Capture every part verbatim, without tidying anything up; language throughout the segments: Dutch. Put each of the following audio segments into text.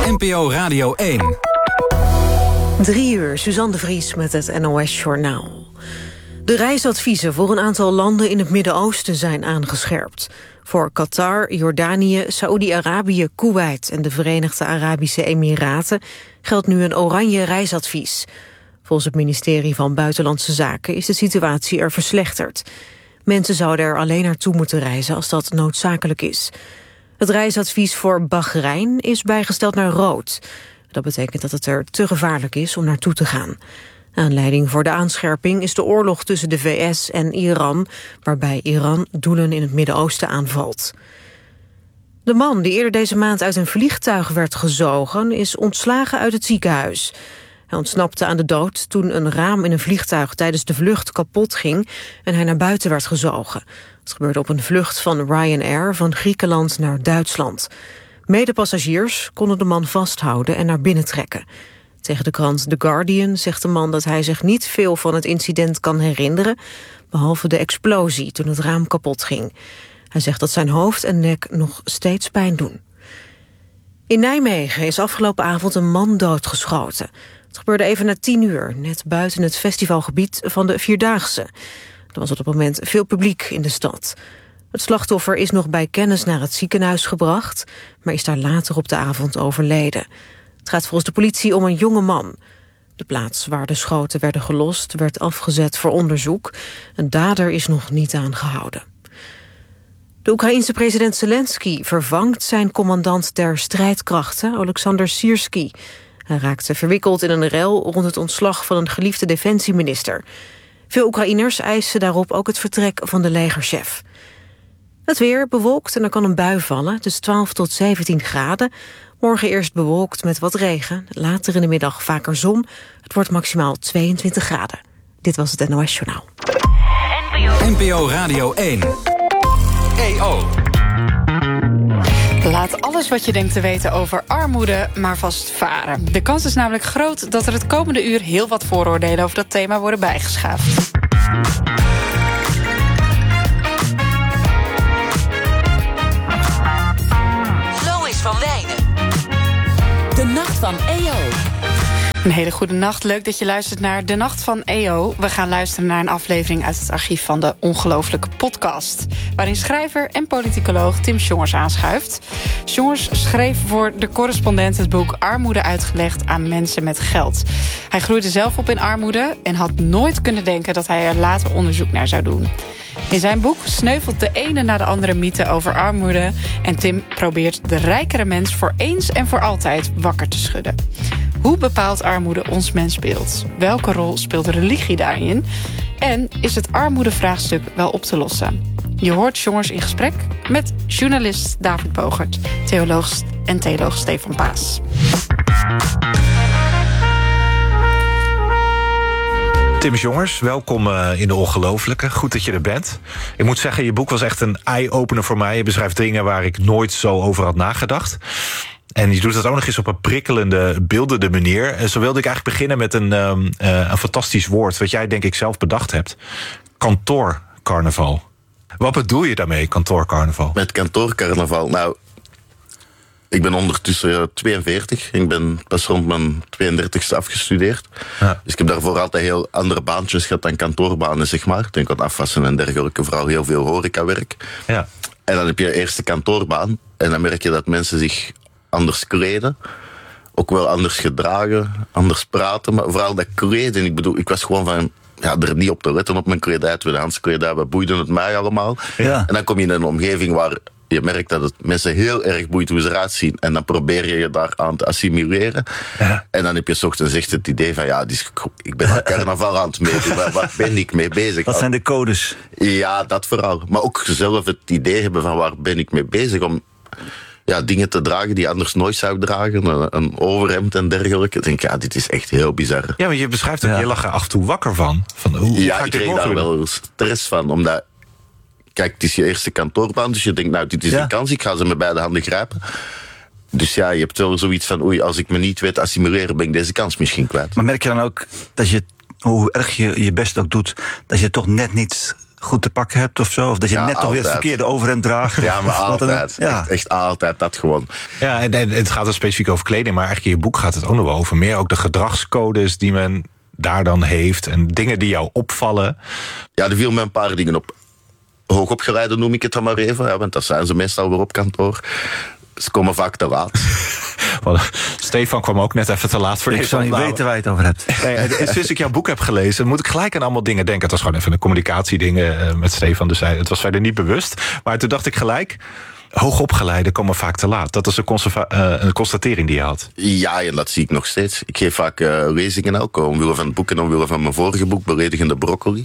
N P O Radio één. Drie uur, Suzanne de Vries met het N O S-journaal. De reisadviezen voor een aantal landen in het Midden-Oosten zijn aangescherpt. Voor Qatar, Jordanië, Saoedi-Arabië, Kuwait en de Verenigde Arabische Emiraten geldt nu een oranje reisadvies. Volgens het ministerie van Buitenlandse Zaken is de situatie er verslechterd. Mensen zouden er alleen naartoe moeten reizen als dat noodzakelijk is. Het reisadvies voor Bahrein is bijgesteld naar rood. Dat betekent dat het er te gevaarlijk is om naartoe te gaan. Aanleiding voor de aanscherping is de oorlog tussen de V S en Iran, waarbij Iran doelen in het Midden-Oosten aanvalt. De man die eerder deze maand uit een vliegtuig werd gezogen is ontslagen uit het ziekenhuis. Hij ontsnapte aan de dood toen een raam in een vliegtuig tijdens de vlucht kapot ging en hij naar buiten werd gezogen. Het gebeurde op een vlucht van Ryanair van Griekenland naar Duitsland. Medepassagiers konden de man vasthouden en naar binnen trekken. Tegen de krant The Guardian zegt de man dat hij zich niet veel van het incident kan herinneren, behalve de explosie toen het raam kapot ging. Hij zegt dat zijn hoofd en nek nog steeds pijn doen. In Nijmegen is afgelopen avond een man doodgeschoten. Het gebeurde even na tien uur, net buiten het festivalgebied van de Vierdaagse. Er was op het moment veel publiek in de stad. Het slachtoffer is nog bij kennis naar het ziekenhuis gebracht, maar is daar later op de avond overleden. Het gaat volgens de politie om een jonge man. De plaats waar de schoten werden gelost werd afgezet voor onderzoek. Een dader is nog niet aangehouden. De Oekraïense president Zelensky vervangt zijn commandant der strijdkrachten, Oleksandr Syrskij. Hij raakte verwikkeld in een rel rond het ontslag van een geliefde defensieminister. Veel Oekraïners eisen daarop ook het vertrek van de legerchef. Het weer bewolkt en er kan een bui vallen, dus twaalf tot zeventien graden. Morgen eerst bewolkt met wat regen, later in de middag vaker zon. Het wordt maximaal tweeëntwintig graden. Dit was het N O S-journaal. N P O Radio één. E O. Laat alles wat je denkt te weten over armoede maar vast varen. De kans is namelijk groot dat er het komende uur heel wat vooroordelen over dat thema worden bijgeschaafd. Lois van Wijnen. De Nacht van E O. Een hele goede nacht. Leuk dat je luistert naar De Nacht van E O. We gaan luisteren naar een aflevering uit het archief van de Ongelooflijke Podcast, waarin schrijver en politicoloog Tim Sjongers aanschuift. Sjongers schreef voor De Correspondent het boek Armoede uitgelegd aan mensen met geld. Hij groeide zelf op in armoede en had nooit kunnen denken dat hij er later onderzoek naar zou doen. In zijn boek sneuvelt de ene na de andere mythe over armoede en Tim probeert de rijkere mens voor eens en voor altijd wakker te schudden. Hoe bepaalt armoede ons mensbeeld? Welke rol speelt religie daarin? En is het armoedevraagstuk wel op te lossen? Je hoort Sjongers in gesprek met journalist David Bogert, theoloog en theoloog Stefan Paas. Tim Sjongers, welkom uh, in de Ongelooflijke. Goed dat je er bent. Ik moet zeggen, je boek was echt een eye-opener voor mij. Je beschrijft dingen waar ik nooit zo over had nagedacht. En je doet dat ook nog eens op een prikkelende, beeldende manier. En zo wilde ik eigenlijk beginnen met een, um, uh, een fantastisch woord, wat jij denk ik zelf bedacht hebt. Kantoorcarnaval. Wat bedoel je daarmee, kantoorcarnaval? Met kantoorcarnaval? Nou, ik ben ondertussen tweeënveertig. Ik ben pas rond mijn tweeëndertigste afgestudeerd. Ja. Dus ik heb daarvoor altijd heel andere baantjes gehad dan kantoorbanen, zeg maar. Ik denk aan afwassen en dergelijke, vooral heel veel horecawerk. Ja. En dan heb je eerst de kantoorbaan. En dan merk je dat mensen zich anders kleden, ook wel anders gedragen, anders praten, maar vooral dat kleden. Ik bedoel, ik was gewoon van, ja, er niet op te letten op mijn kledij, tweedehands kledij, wat boeide het mij allemaal. Ja. En dan kom je in een omgeving waar je merkt dat het mensen heel erg boeit hoe ze eruit zien, en dan probeer je je daaraan te assimileren. Ja. En dan heb je 's ochtends echt het idee van, ja, ik ben aan carnaval aan het meedoen, waar, waar ben ik mee bezig? Wat zijn de codes? Ja, dat vooral. Maar ook zelf het idee hebben van, waar ben ik mee bezig, om ja, dingen te dragen die je anders nooit zou dragen. Een, een overhemd en dergelijke. Ik denk, ja, dit is echt heel bizar. Ja, maar je beschrijft ook, ja. Je lag er af en toe wakker van. van hoe ja, ik kreeg daar wel stress van. Omdat, kijk, het is je eerste kantoorbaan, dus je denkt, nou, dit is ja. een kans. Ik ga ze met beide handen grijpen. Dus ja, je hebt wel zoiets van, oei, als ik me niet weet assimileren, ben ik deze kans misschien kwijt. Maar merk je dan ook dat je, hoe erg je je best ook doet, dat je toch net niet goed te pakken hebt of zo? Of dat je Ja, net toch weer het altijd. verkeerde overhemd draagt? Ja, maar Wat dan ook. altijd. Ja. Echt, echt altijd dat gewoon. Ja, en, en het gaat dan specifiek over kleding, maar eigenlijk in je boek gaat het ook nog wel over meer ook de gedragscodes die men daar dan heeft en dingen die jou opvallen. Ja, er viel me een paar dingen op. Hoogopgeleide noem ik het dan maar even, ja, want dat zijn ze meestal weer op kantoor. Ze komen vaak te laat. Want Stefan kwam ook net even te laat voor Ik deze zou niet opname. weten waar je het over hebt. Nee, en, en sinds ik jouw boek heb gelezen, moet ik gelijk aan allemaal dingen denken. Het was gewoon even een communicatiedingen uh, met Stefan, dus hij, het was verder niet bewust. Maar toen dacht ik gelijk, hoogopgeleiden komen vaak te laat. Dat is een, conserva- uh, een constatering die je had. Ja, en dat zie ik nog steeds. Ik geef vaak uh, lezingen ook, omwille van het boek en omwille van mijn vorige boek, Beledigende Broccoli.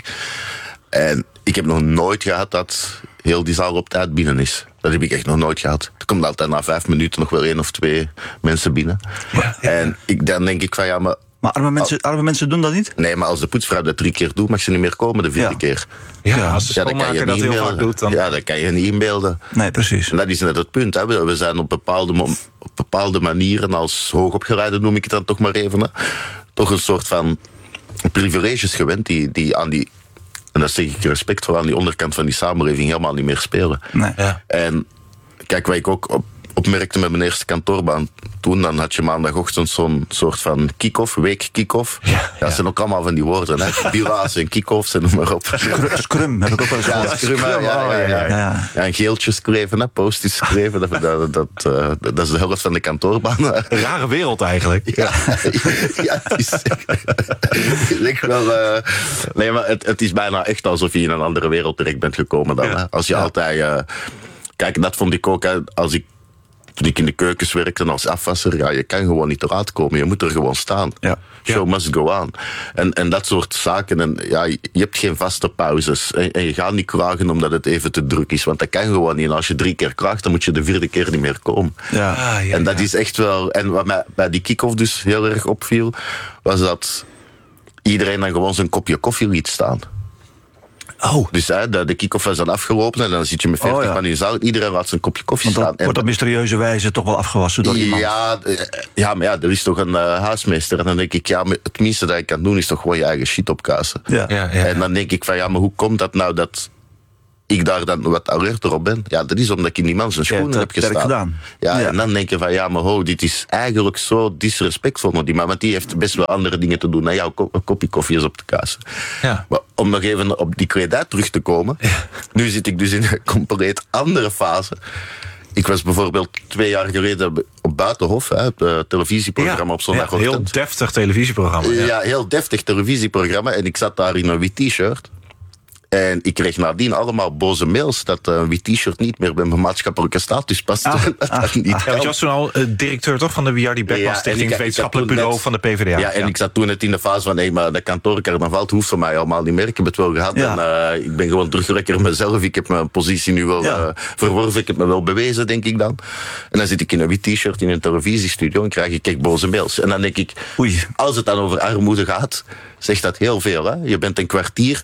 En ik heb nog nooit gehad dat heel die zaal op tijd binnen is. Dat heb ik echt nog nooit gehad. Er komt altijd na vijf minuten nog wel één of twee mensen binnen. Ja. En ik, dan denk ik van ja, maar... Maar arme mensen, arme mensen doen dat niet? Nee, maar als de poetsvrouw dat drie keer doet, mag ze niet meer komen de vierde Ja. keer. Ja, als de Ja, dan kan je schoonmaker dat niet heel inbeelden. vaak doet, dan... Ja, dat kan je niet inbeelden. Nee, precies. En dat is net het punt. Hè. We we zijn op bepaalde, mo- op bepaalde manieren, als hoogopgeleide noem ik het dan toch maar even, hè, toch een soort van privileges gewend die, die aan die, en dat zeg ik respectvol, aan die onderkant van die samenleving helemaal niet meer spelen. Nee. Ja. En kijk, wat ik ook op, opmerkte met mijn eerste kantoorbaan toen, dan had je maandagochtend zo'n soort van kick-off, week kick-off. Ja, ja, dat zijn ook allemaal van die woorden, hè. Bila's en kick-offs en noem maar op. Scrum, scrum heb ik ook wel eens Ja, gehoord. scrum, ja, ja, ja, ja. Ja. Ja, een geeltje schreven, hè, post-its schreven, dat, dat, dat, uh, dat is de helft van de kantoorbaan. Een rare wereld eigenlijk. Ja, ja, het is, het is echt wel... Uh, nee, maar het, het is bijna echt alsof je in een andere wereld terecht bent gekomen dan. Ja. Hè? Als je Ja. altijd... Uh, kijk, dat vond ik ook, hè, als ik... Toen ik in de keukens werkte als afwasser, ja, je kan gewoon niet eruit komen. Je moet er gewoon staan. Ja. Show must go on. En, en dat soort zaken. En, ja, je hebt geen vaste pauzes. En, en je gaat niet klagen omdat het even te druk is. Want dat kan gewoon niet. En als je drie keer klaagt, dan moet je de vierde keer niet meer komen. Ja. Ah, ja, En dat ja. is echt wel... En wat mij bij die kick-off dus heel erg opviel, was dat iedereen dan gewoon zijn kopje koffie liet staan. Oh, Dus hè, de, de kick-off was dan afgelopen en dan zit je met veertig Oh, ja. man in de zaal. Iedereen laat zijn kopje koffie Want dan staan. En wordt op mysterieuze wijze toch wel afgewassen door iemand. ja, eh, ja, maar ja, er is toch een uh, huismeester. En dan denk ik, ja, maar het minste dat je kan doen is toch gewoon je eigen shit opkazen. Ja. ja, ja. En dan denk ik van, ja, maar hoe komt dat nou dat ik daar dan wat alerter op ben? Ja, dat is omdat ik in die man zijn Ja, schoenen dat heb heb ik gestaan. gedaan. Ja, Ja. en dan denk je van, ja, maar ho, dit is eigenlijk zo disrespectvol naar die man. Want die heeft best wel andere dingen te doen dan jouw ko- een kopje koffie is op te kazen. Ja. Maar om nog even op die kledij terug te komen. Nu zit ik dus in een compleet andere fase. Ik was bijvoorbeeld twee jaar geleden op Buitenhof, hè, het uh, televisieprogramma op ja, zondagochtend. heel deftig televisieprogramma. Ja. Ja, heel deftig televisieprogramma. En ik zat daar in een wit t-shirt. En ik kreeg nadien allemaal boze mails dat een wit t-shirt niet meer bij mijn maatschappelijke status past. Ah, dat ah, dat niet Ja, want kan. je was toen al uh, directeur toch van de Wiardi Beckman Ja, en Stichting, ik- het ik wetenschappelijk had toen bureau net- van de P v d A. Ja, en ik zat toen net in de fase van, nee, maar de kantoorcarnaval hoeft voor mij allemaal niet meer. Ik heb het wel gehad Ja. en uh, ik ben gewoon terug lekker mezelf. Ik heb mijn positie nu wel Ja. uh, verworven. Ik heb me wel bewezen, denk ik dan. En dan zit ik in een wit t-shirt in een televisiestudio en krijg ik echt boze mails. En dan denk ik, Oei. als het dan over armoede gaat, zegt dat heel veel. Hè? Je bent een kwartier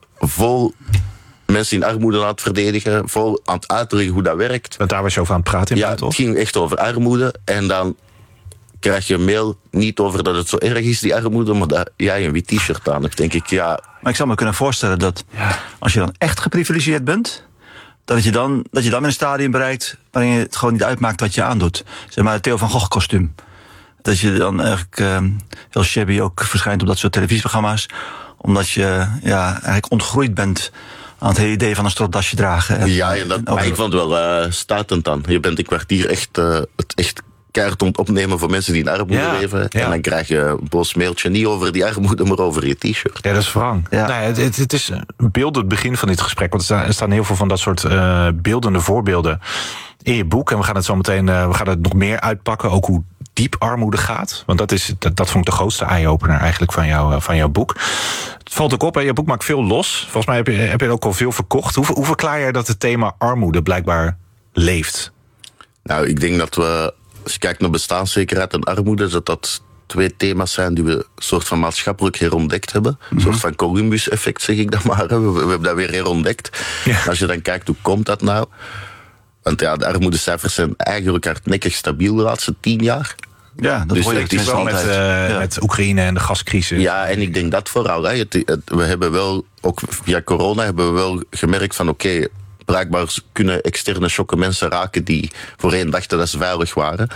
vol mensen in armoede aan het verdedigen, vol aan het uitleggen hoe dat werkt. Want daar was je over aan het praten in Ja, het Buitenhof. ging echt over armoede. En dan krijg je een mail niet over dat het zo erg is, die armoede, maar dat jij een wit t-shirt aan hebt. Denk ik, ja, Maar ik zou me kunnen voorstellen dat als je dan echt geprivilegeerd bent, dat je dan, dat je dan in een stadium bereikt waarin het gewoon niet uitmaakt wat je aandoet. Zeg maar het Theo van Gogh kostuum. Dat je dan eigenlijk uh, heel shabby ook verschijnt op dat soort televisieprogramma's. Omdat je ja, eigenlijk ontgroeid bent aan het hele idee van een stropdasje dragen. En, ja en dat, en over- maar ik vond het wel uh, stuitend dan. Je bent een kwartier echt, uh, het echt keihard om het opnemen voor mensen die in armoede Ja, leven. ja. En dan krijg je een boos mailtje niet over die armoede, maar over je t-shirt. Ja, dat is wrang. Ja. Nou, het, het, het is een beeldend begin van dit gesprek. Want er staan, er staan heel veel van dat soort uh, beeldende voorbeelden in je boek. En we gaan het zo meteen uh, we gaan het nog meer uitpakken. Ook hoe diep armoede gaat. Want dat, is, dat, dat vond ik de grootste eye-opener eigenlijk van, jou, uh, van jouw boek. Het valt ook op, hè, je boek maakt veel los. Volgens mij heb je, heb je ook al veel verkocht. Hoe, hoe verklaar je dat het thema armoede blijkbaar leeft? Nou, ik denk dat we, als je kijkt naar bestaanszekerheid en armoede, dat dat twee thema's zijn die we een soort van maatschappelijk herontdekt hebben. Een soort van Columbus-effect, zeg ik dan maar. We, we hebben dat weer herontdekt. Ja. Als je dan kijkt, hoe komt dat nou? Want ja, de armoedecijfers zijn eigenlijk hardnekkig stabiel de laatste tien jaar. Ja, dat dus hoor je het is wel met, uh, ja. met Oekraïne en de gascrisis. Ja, en ik denk dat vooral. Hè, het, het, we hebben wel, ook via corona hebben we wel gemerkt van oké, okay, blijkbaar kunnen externe shocken mensen raken die voorheen dachten dat ze veilig waren.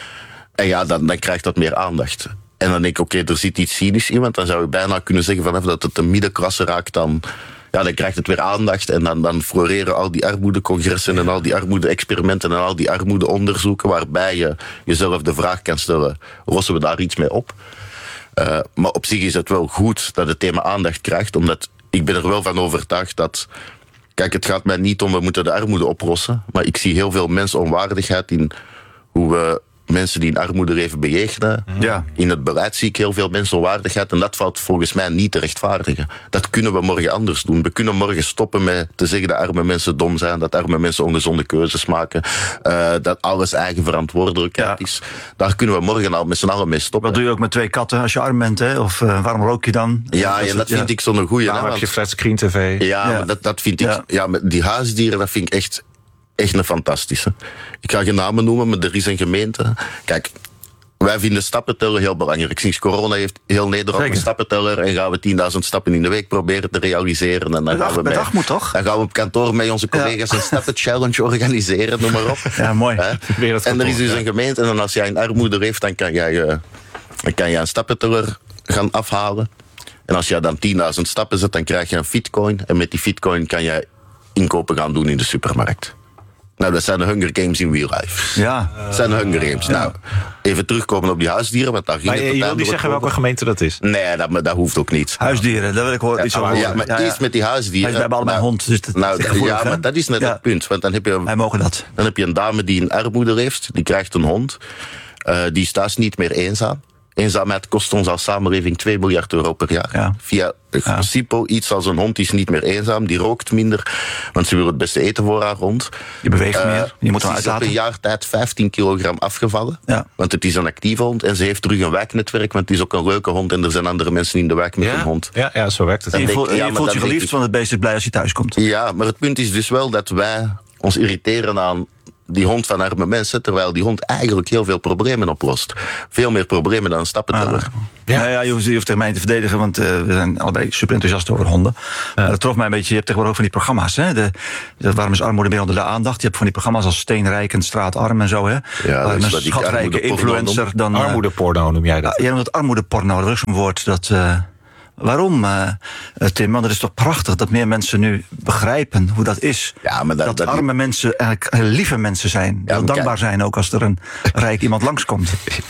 En ja, dan, dan krijgt dat meer aandacht. En dan denk ik, oké, okay, er zit iets cynisch in, want dan zou je bijna kunnen zeggen van dat het de middenklasse raakt, dan, ja, dan krijgt het weer aandacht en dan, dan floreren al die armoedecongressen en al die armoede-experimenten en al die armoedeonderzoeken waarbij je jezelf de vraag kan stellen, lossen we daar iets mee op? Uh, maar op zich is het wel goed dat het thema aandacht krijgt, omdat ik ben er wel van overtuigd dat, kijk, het gaat mij niet om we moeten de armoede oplossen, maar ik zie heel veel mensonwaardigheid in hoe we mensen die in armoede even bejegenen. Ja. In het beleid zie ik heel veel mensonwaardigheid en dat valt volgens mij niet te rechtvaardigen. Dat kunnen we morgen anders doen. We kunnen morgen stoppen met te zeggen dat arme mensen dom zijn, dat arme mensen ongezonde keuzes maken, uh, dat alles eigen verantwoordelijkheid ja. is. Daar kunnen we morgen al met z'n allen mee stoppen. Wat doe je ook met twee katten als je arm bent, hè? Of uh, waarom rook je dan? Ja, en dat ja. vind ik zo'n goeie. Waarom heb je flatscreen tv? Ja, ja. Maar dat, dat vind ik... Ja. Ja, die huisdieren, dat vind ik echt... Echt een fantastische. Ik ga geen namen noemen, maar er is een gemeente. Kijk, wij vinden stappenteller heel belangrijk. Sinds corona heeft heel Nederland Zeker. een stappenteller en gaan we tienduizend stappen in de week proberen te realiseren. En dan dag, gaan we met, dag moet toch? Dan gaan we op kantoor met onze collega's ja. een stappenchallenge organiseren, noem maar op. Ja, mooi. En er is dus een gemeente en als jij een armoede heeft, dan kan jij, uh, dan kan jij een stappenteller gaan afhalen. En als jij dan tienduizend stappen zet, dan krijg je een Fitcoin. En met die Fitcoin kan jij inkopen gaan doen in de supermarkt. Nou, dat zijn de Hunger Games in real life. Ja. Dat zijn de Hunger Games. Ja. Nou, even terugkomen op die huisdieren. Want daar ging maar het je wil niet zeggen welke gemeente dat is? Nee, dat, dat hoeft ook niet. Huisdieren, daar wil ik horen, iets over horen. Ja, maar ja, ja. eerst met die huisdieren. We hebben allemaal nou, een hond, dus dat nou, is gevoelig, ja, maar dat is net ja. het punt. Want dan heb, je, Wij mogen dat. dan heb je een dame die een armoede heeft. Die krijgt een hond. Uh, die is thuis niet meer eenzaam. Eenzaamheid kost ons als samenleving twee miljard euro per jaar. Ja. Via ja. SIPO, iets als een hond is niet meer eenzaam, die rookt minder, want ze wil het beste eten voor haar hond. Je beweegt uh, meer, je moet hem uitlaten. Ze is op een jaar tijd vijftien kilogram afgevallen, ja. want het is een actieve hond en ze heeft terug een wijknetwerk, want het is ook een leuke hond en er zijn andere mensen in de wijk met ja? een hond. Ja, ja, zo werkt het. En je, denk, voelt, ja, je voelt je geliefd, want het beest is blij als je thuis komt. Ja, maar het punt is dus wel dat wij ons irriteren aan die hond van arme mensen, terwijl die hond eigenlijk heel veel problemen oplost. Veel meer problemen dan een stappenteller. Ah, ja. Nou ja, je hoeft, je hoeft tegen mij te verdedigen, want uh, we zijn allebei super enthousiast over honden. Ja. Uh, dat trof mij een beetje, je hebt tegenwoordig ook van die programma's. Hè? De, de, waarom is armoede meer onder de aandacht? Je hebt van die programma's als Steenrijk en Straatarm en zo. Hè? Ja, uh, een schatrijke influencer. Dan, uh, armoedeporno noem jij dat? Ja, jij noemt het armoedeporno, dat is een woord dat... Uh, Waarom, uh, Tim? Want het is toch prachtig dat meer mensen nu begrijpen hoe dat is. Ja, maar dat, dat, dat arme mensen eigenlijk lieve mensen zijn. Ja, die dankbaar zijn ook als er een rijk iemand langskomt.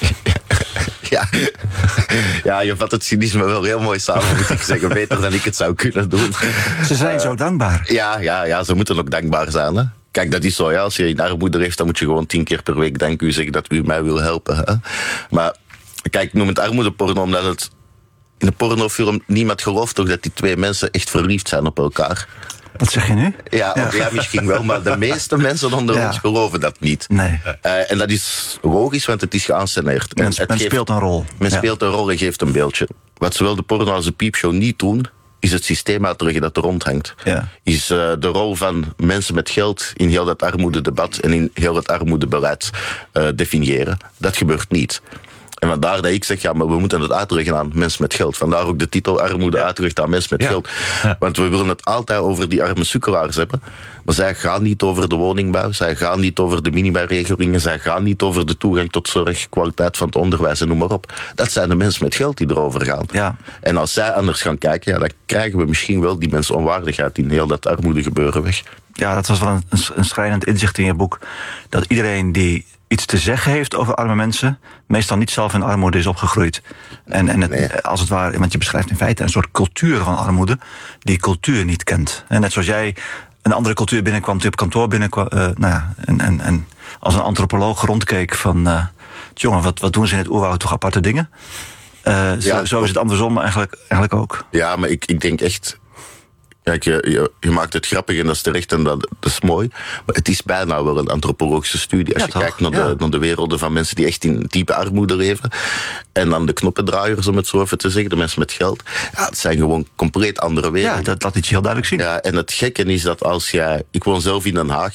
Ja. ja, je vat het cynisme wel heel mooi samen, moet ik zeggen. Beter dan ik het zou kunnen doen. Ze zijn uh, zo dankbaar. Ja, ja, ja, ze moeten ook dankbaar zijn. Hè? Kijk, dat is zo. Ja. Als je een armoede heeft, dan moet je gewoon tien keer per week dank u zeggen dat u mij wil helpen. Hè? Maar kijk, ik noem het armoedeporno omdat het... In de pornofilm, niemand gelooft toch dat die twee mensen echt verliefd zijn op elkaar. Wat zeg je nu? Ja, ja. ja misschien wel, maar de meeste mensen onder ja. ons geloven dat niet. Nee. Uh, en dat is logisch, want het is geanceneerd. Men, men geeft, speelt een rol. Men ja. speelt een rol en geeft een beeldje. Wat zowel de porno als de piepshow niet doen, is het systeem uitleggen dat er rondhangt. Ja. Is uh, de rol van mensen met geld in heel dat armoededebat en in heel het armoedebeleid uh, definiëren. Dat gebeurt niet. En vandaar dat ik zeg, ja, maar we moeten het uitleggen aan mensen met geld. Vandaar ook de titel armoede ja. uitgelegd aan mensen met ja. geld. Ja. Want we willen het altijd over die arme sukkelaars hebben. Maar zij gaan niet over de woningbouw. Zij gaan niet over de minimumregelingen. Zij gaan niet over de toegang tot zorg, kwaliteit van het onderwijs en noem maar op. Dat zijn de mensen met geld die erover gaan. Ja. En als zij anders gaan kijken, ja, dan krijgen we misschien wel die mensen onwaardigheid in heel dat armoedegebeuren weg. Ja, dat was wel een, een schrijnend inzicht in je boek. Dat iedereen die iets te zeggen heeft over arme mensen, meestal niet zelf in armoede is opgegroeid. En, en het, nee. als het ware, want je beschrijft in feite een soort cultuur van armoede, die cultuur niet kent. En net zoals jij een andere cultuur binnenkwam, die op kantoor binnenkwam, uh, nou ja, en, en, en als een antropoloog rondkeek van, uh, jongen, wat, wat doen ze in het oerwoud toch aparte dingen? Uh, zo, ja, zo is het andersom eigenlijk, eigenlijk ook. Ja, maar ik, ik denk echt... Kijk, je, je, je maakt het grappig en dat is terecht en dat, dat is mooi. Maar het is bijna wel een antropologische studie. Als ja, je toch? kijkt naar, ja. de, naar de werelden van mensen die echt in diepe armoede leven. En dan de knoppendraaiers, om het zo even te zeggen, de mensen met geld. Ja, het zijn gewoon compleet andere werelden. Ja, dat laat iets heel duidelijk zien. Ja, en het gekke is dat als jij... Ik woon zelf in Den Haag.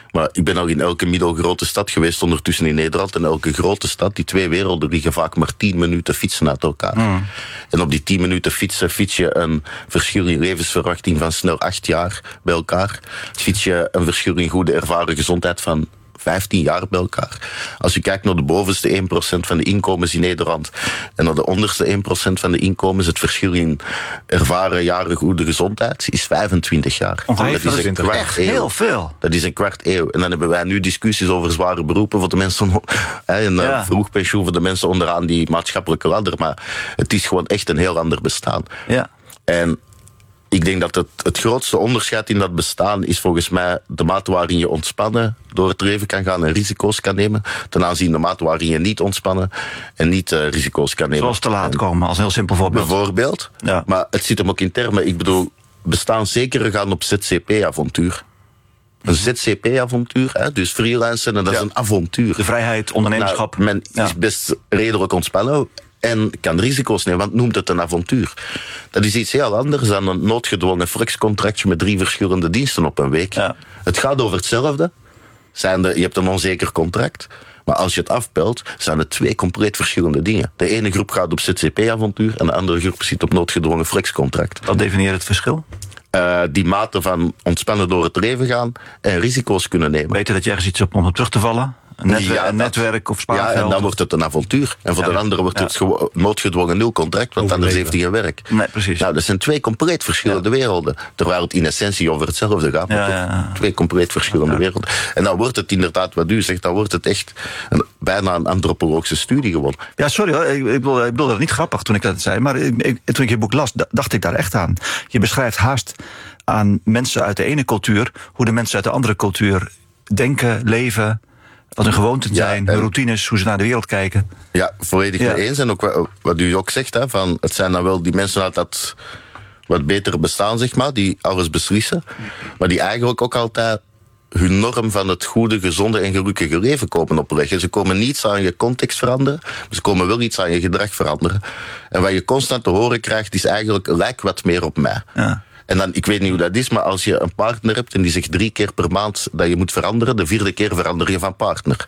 Maar ik ben al in elke middelgrote stad geweest ondertussen in Nederland. En elke grote stad, die twee werelden liggen vaak maar tien minuten fietsen uit elkaar. Mm. En op die tien minuten fietsen fiets je een verschil in levensverwachting van snel acht jaar bij elkaar. Fiets je een verschil in goede ervaren gezondheid van vijftien jaar bij elkaar. Als je kijkt naar de bovenste één procent van de inkomens in Nederland en naar de onderste één procent van de inkomens, het verschil in ervaren jaren goede gezondheid is vijfentwintig jaar. Oh, dat is een kwart echt eeuw. Heel veel. Dat is een kwart eeuw. En dan hebben wij nu discussies over zware beroepen voor de mensen, hè, en ja. vroeg pensioen voor de mensen onderaan die maatschappelijke ladder. Maar het is gewoon echt een heel ander bestaan. Ja. En ik denk dat het, het grootste onderscheid in dat bestaan is volgens mij de mate waarin je ontspannen door het leven kan gaan en risico's kan nemen, ten aanzien de mate waarin je niet ontspannen en niet uh, risico's kan nemen. Zoals te laat komen, als een heel simpel voorbeeld. Bijvoorbeeld, ja. Maar het zit hem ook in termen, ik bedoel, bestaanszekerder gaan op Z C P-avontuur. Een Z C P-avontuur, hè, dus freelancen, en dat ja. is een avontuur. De vrijheid, ondernemerschap. Nou, men ja. is best redelijk ontspannen en kan risico's nemen, want noemt het een avontuur. Dat is iets heel anders dan een noodgedwongen flexcontractje met drie verschillende diensten op een week. Ja. Het gaat over hetzelfde. Zijnde, je hebt een onzeker contract, maar als je het afpelt, zijn het twee compleet verschillende dingen. De ene groep gaat op Z C P-avontuur en de andere groep zit op noodgedwongen flexcontract. Wat definieert het verschil? Uh, die mate van ontspannen door het leven gaan en risico's kunnen nemen. Weten dat je ergens iets hebt om op terug te vallen? Een, netwer- ja, een netwerk of spaargeld? Ja, en dan wordt het een avontuur. En voor ja, de andere wordt ja. het gewo- noodgedwongen nulcontract, want anders heeft hij geen werk. Nee, precies. Nou, dat zijn twee compleet verschillende ja. werelden. Terwijl het in essentie over hetzelfde gaat. Ja, ja. Twee compleet verschillende ja. werelden. En dan wordt het inderdaad, wat u zegt, dan wordt het echt een, bijna een antropologische studie gewoon. Ja, sorry hoor, ik, ik bedoelde bedoel dat niet grappig toen ik dat zei, maar ik, ik, toen ik je boek las, dacht ik daar echt aan. Je beschrijft haast aan mensen uit de ene cultuur hoe de mensen uit de andere cultuur denken, leven, wat hun gewoonten zijn, ja, hun routines, hoe ze naar de wereld kijken. Ja, volledig mee ja. eens. En ook wat, wat u ook zegt, hè, van, het zijn dan wel die mensen uit dat wat betere bestaan, zeg maar, die alles beslissen, maar die eigenlijk ook altijd hun norm van het goede, gezonde en gelukkige leven komen opleggen. Ze komen niets aan je context veranderen, maar ze komen wel iets aan je gedrag veranderen. En wat je constant te horen krijgt, is eigenlijk, lijk wat meer op mij. Ja. En dan, ik weet niet hoe dat is, maar als je een partner hebt en die zegt drie keer per maand dat je moet veranderen, de vierde keer verander je van partner.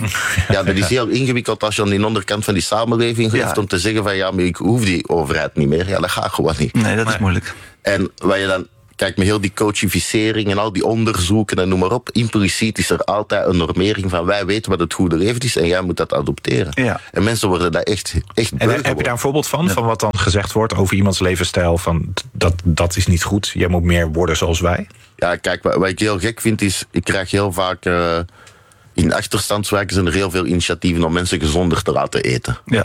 Ja, dat is heel ingewikkeld als je aan die onderkant van die samenleving geeft ja. om te zeggen van ja, maar ik hoef die overheid niet meer. Ja, dat gaat gewoon niet. Nee, dat is maar moeilijk. En wat je dan, kijk, met heel die coachificering en al die onderzoeken en noem maar op, impliciet is er altijd een normering van wij weten wat het goede leven is en jij moet dat adopteren. Ja. En mensen worden daar echt, echt En heb je daar een voorbeeld van, ja. van wat dan gezegd wordt over iemands levensstijl, van dat, dat is niet goed, jij moet meer worden zoals wij? Ja, kijk, wat, wat ik heel gek vind is, ik krijg heel vaak uh, in achterstandswijken zijn er heel veel initiatieven om mensen gezonder te laten eten. Ja.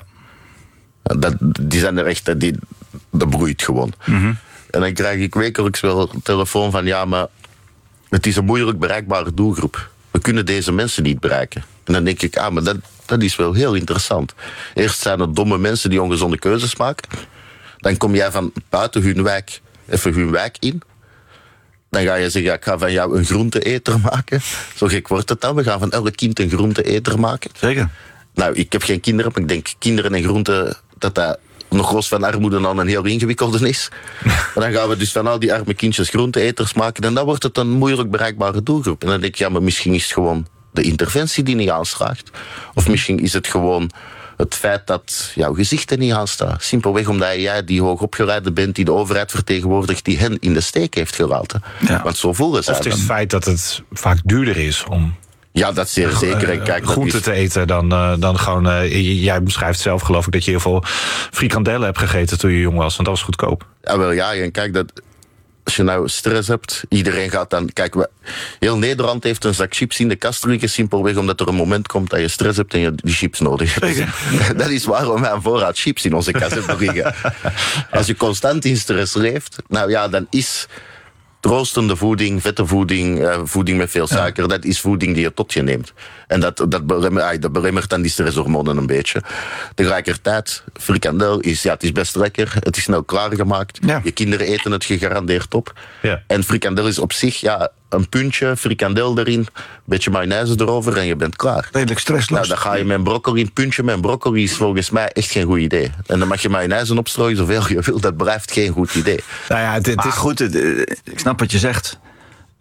Dat, die zijn er echt, die, dat broeit gewoon. Mm-hmm. En dan krijg ik wekelijks wel een telefoon van ja, maar het is een moeilijk bereikbare doelgroep. We kunnen deze mensen niet bereiken. En dan denk ik, ah, maar dat, dat is wel heel interessant. Eerst zijn er domme mensen die ongezonde keuzes maken. Dan kom jij van buiten hun wijk even hun wijk in. Dan ga je zeggen, ja, ik ga van jou een groente-eter maken. Zo gek wordt het dan. We gaan van elk kind een groente-eter maken. Zeker. Nou, ik heb geen kinderen, maar ik denk kinderen en groenten, dat dat nog los van armoede dan een heel ingewikkelde is. Maar dan gaan we dus van al die arme kindjes groente-eters maken en dan wordt het een moeilijk bereikbare doelgroep. En dan denk ik, ja, maar misschien is het gewoon de interventie die niet aanslaagt. Of misschien is het gewoon het feit dat jouw gezicht er niet aan staat. Simpelweg omdat jij die hoogopgeleide bent, die de overheid vertegenwoordigt, die hen in de steek heeft gelaten. Ja. Want zo voelen ze. Of het is het feit dat het vaak duurder is om ja, dat is zeer zeker. En kijk, groente is te eten dan, uh, dan gewoon... Uh, jij beschrijft zelf, geloof ik, dat je heel veel frikandellen hebt gegeten toen je jong was. Want dat was goedkoop. Ja, wel ja. En kijk, dat, als je nou stress hebt, iedereen gaat dan... Kijk, we, heel Nederland heeft een zak chips in de kast liggen, simpelweg omdat er een moment komt dat je stress hebt en je die chips nodig hebt. Dat is waarom wij een voorraad chips in onze kast hebben liggen. Als je constant in stress leeft, nou ja, dan is troostende voeding, vette voeding, uh, voeding met veel suiker, ja. dat is voeding die je tot je neemt. En dat, dat, belemmert, dat belemmert dan die stresshormonen een beetje. Tegelijkertijd, frikandel is, ja, het is best lekker, het is snel klaargemaakt. Ja. Je kinderen eten het gegarandeerd op. Ja. En frikandel is op zich, ja, een puntje, frikandel erin, een beetje mayonaise erover en je bent klaar. Redelijk stressloos. Nou, dan ga je met een broccoli, een puntje met een broccoli is volgens mij echt geen goed idee. En dan mag je mayonaise opstrooien zoveel je wil, dat blijft geen goed idee. Nou ja, het, het is goed, het, ik snap wat je zegt.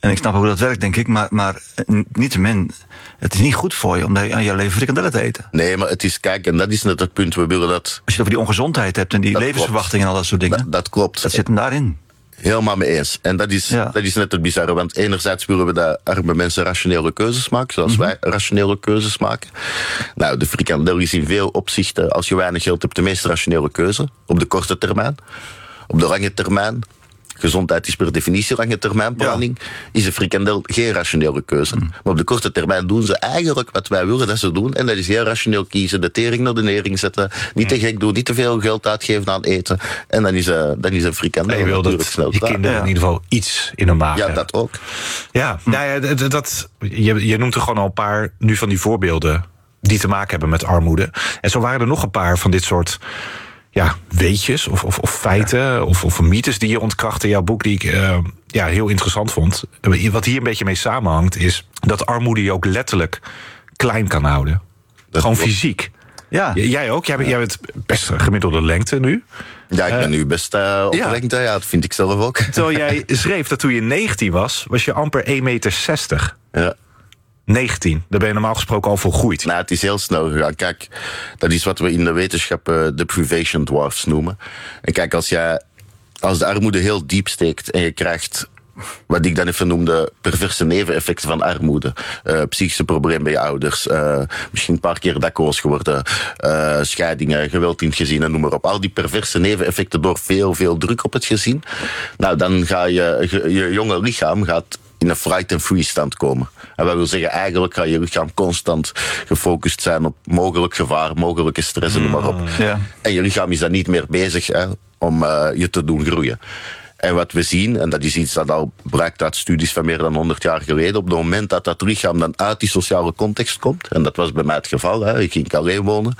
En ik snap ook hoe dat werkt, denk ik. Maar, maar niettemin, het is niet goed voor je om aan je leven frikandellen te eten. Nee, maar het is, kijk, en dat is net het punt. We willen dat... Als je het over die ongezondheid hebt en die dat levensverwachting klopt. en al dat soort dingen. Dat, dat klopt. Dat zit hem daarin. Helemaal mee eens. En dat is, ja. dat is net het bizarre. Want enerzijds willen we dat arme mensen rationele keuzes maken. Zoals mm-hmm. wij rationele keuzes maken. Nou, de frikandel is in veel opzichten, als je weinig geld hebt, de meest rationele keuze. Op de korte termijn. Op de lange termijn. Gezondheid is per definitie lange termijn planning. Ja. Is een frikandel geen rationele keuze. Mm. Maar op de korte termijn doen ze eigenlijk wat wij willen dat ze doen. En dat is heel rationeel kiezen. De tering naar de nering zetten. Niet te gek doen. Niet te veel geld uitgeven aan eten. En dan is, uh, dan is een frikandel je wil natuurlijk dat snel je kinderen ja. in ieder geval iets in hun maag Ja, hebben. dat ook. Ja, hm. nou ja dat, dat, je, je noemt er gewoon al een paar nu van die voorbeelden die te maken hebben met armoede. En zo waren er nog een paar van dit soort... ja, weetjes of, of, of feiten ja. of, of mythes die je ontkracht in jouw boek... die ik uh, ja, heel interessant vond. Wat hier een beetje mee samenhangt is dat armoede je ook letterlijk klein kan houden. Dat Gewoon klopt. Fysiek. Ja. J- jij ook? Jij, ja. jij bent best gemiddelde lengte nu. Ja, ik ben uh, nu best uh, op ja. lengte. Ja, dat vind ik zelf ook. Terwijl jij schreef dat toen je negentien was, was je amper één meter zestig. Ja. negentien, daar ben je normaal gesproken al volgroeid. Nou, het is heel snel gegaan. Kijk, dat is wat we in de wetenschap uh, de privation dwarfs noemen. En kijk, als, jij, als de armoede heel diep steekt en je krijgt... wat ik dan even noemde perverse neveneffecten van armoede. Uh, psychische problemen bij je ouders. Uh, misschien een paar keer dakloos geworden. Uh, scheidingen, geweld in het gezin en noem maar op. Al die perverse neveneffecten door veel, veel druk op het gezin. Nou, dan ga je, je, je jonge lichaam gaat in een fright and freeze stand komen. En dat wil zeggen, eigenlijk gaat je lichaam constant gefocust zijn op mogelijk gevaar, mogelijke stress en noem maar op. Ja. En je lichaam is dan niet meer bezig hè, om uh, je te doen groeien. En wat we zien, en dat is iets dat al blijkt uit studies van meer dan honderd jaar geleden, op het moment dat dat lichaam dan uit die sociale context komt, en dat was bij mij het geval, hè, ik ging alleen wonen,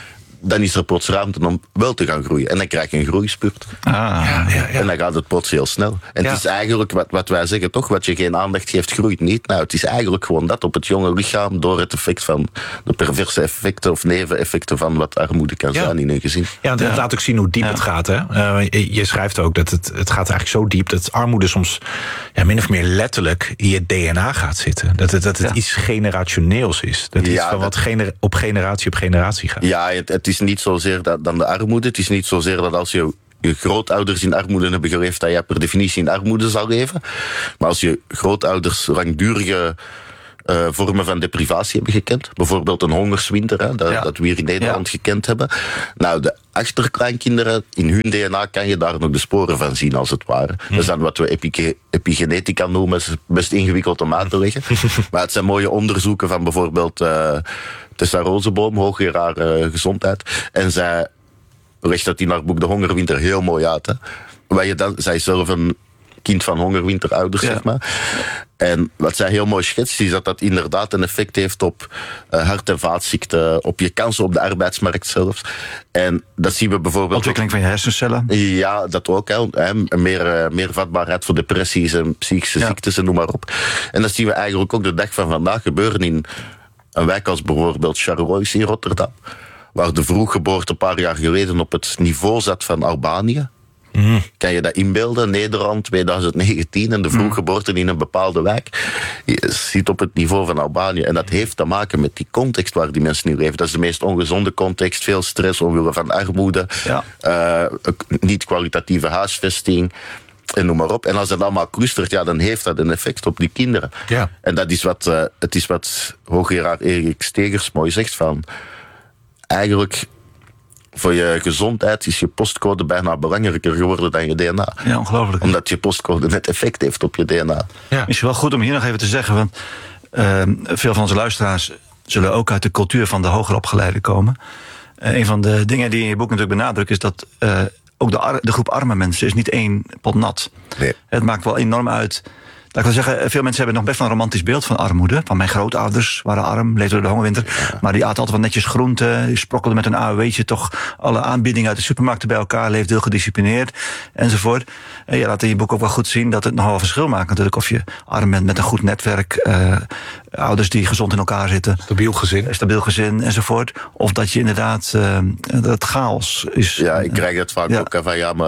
dan is er plots ruimte om wel te gaan groeien. En dan krijg je een groeispurt. Ah, ja, ja, ja. En dan gaat het plots heel snel. En ja. het is eigenlijk, wat, wat wij zeggen toch, wat je geen aandacht geeft, groeit niet. Nou, het is eigenlijk gewoon dat op het jonge lichaam, door het effect van de perverse effecten of neveneffecten van wat armoede kan ja. zijn in een gezin. Ja, want het ja. laat ook zien hoe diep ja. het gaat. Hè? Uh, je, je schrijft ook dat het, het gaat eigenlijk zo diep dat armoede soms ja, min of meer letterlijk in je D N A gaat zitten. Dat het, dat het ja. iets generationeels is. Dat het ja, iets van wat dat... gener- op generatie op generatie gaat. Ja, het, het is niet zozeer dat, dan de armoede. Het is niet zozeer dat als je je grootouders in armoede hebben geleefd, dat jij per definitie in armoede zal leven. Maar als je grootouders langdurige uh, vormen van deprivatie hebben gekend, bijvoorbeeld een hongerswinter, hè, dat, ja. dat we hier in Nederland ja. gekend hebben. Nou, de achterkleinkinderen, in hun D N A kan je daar nog de sporen van zien, als het ware. Hm. Dat is dan wat we epi- epigenetica noemen. Dat is best ingewikkeld om uit te leggen. Maar het zijn mooie onderzoeken van bijvoorbeeld Uh, Tessa Rozeboom, hoogleraar uh, gezondheid. En zij legt dat in haar boek De Hongerwinter heel mooi uit. Hè. Waar je dan, zij is zelf een kind van hongerwinterouders, ja. zeg maar. En wat zij heel mooi schetst, is dat dat inderdaad een effect heeft op uh, hart- en vaatziekten, op je kansen op de arbeidsmarkt zelfs. En dat zien we bijvoorbeeld... Ontwikkeling van je hersencellen. Ja, dat ook. Hè. Hè. Meer, uh, meer vatbaarheid voor depressies en psychische ja. ziektes en noem maar op. En dat zien we eigenlijk ook de dag van vandaag gebeuren in een wijk als bijvoorbeeld Charleroi in Rotterdam, waar de vroeggeboorte een paar jaar geleden op het niveau zat van Albanië. Mm. Kan je dat inbeelden? Nederland twintig negentien en de vroeggeboorte in een bepaalde wijk zit op het niveau van Albanië. En dat heeft te maken met die context waar die mensen nu leven. Dat is de meest ongezonde context. Veel stress omwille van armoede. Ja. Uh, niet kwalitatieve huisvesting. En noem maar op. En als dat allemaal clustert, ja, dan heeft dat een effect op die kinderen. Ja. En dat is wat, uh, het is wat hoogleraar Erik Stegers mooi zegt van, eigenlijk voor je gezondheid is je postcode bijna belangrijker geworden dan je D N A. Ja, ongelooflijk. Omdat je postcode net effect heeft op je D N A. Ja. Is wel goed om hier nog even te zeggen, want uh, veel van onze luisteraars zullen ook uit de cultuur van de hoger opgeleiden komen. Uh, een van de dingen die in je boek natuurlijk benadrukt is dat Uh, ook de, ar- de groep arme mensen is niet één pot nat. Nee. Het maakt wel enorm uit. Laat ik wel zeggen, veel mensen hebben nog best wel een romantisch beeld van armoede. Van mijn grootouders waren arm, leefden door de hongerwinter. Ja. Maar die aten altijd wel netjes groenten. Die sprokkelden met een A O W'tje toch alle aanbiedingen uit de supermarkten bij elkaar. Leefden heel gedisciplineerd, enzovoort. En je laat in je boek ook wel goed zien dat het nogal een verschil maakt natuurlijk. Of je arm bent met een goed netwerk, uh, ouders die gezond in elkaar zitten. Stabiel gezin. Stabiel gezin, enzovoort. Of dat je inderdaad, uh, dat het chaos is. Ja, ik krijg het vaak ja. ook van, ja, maar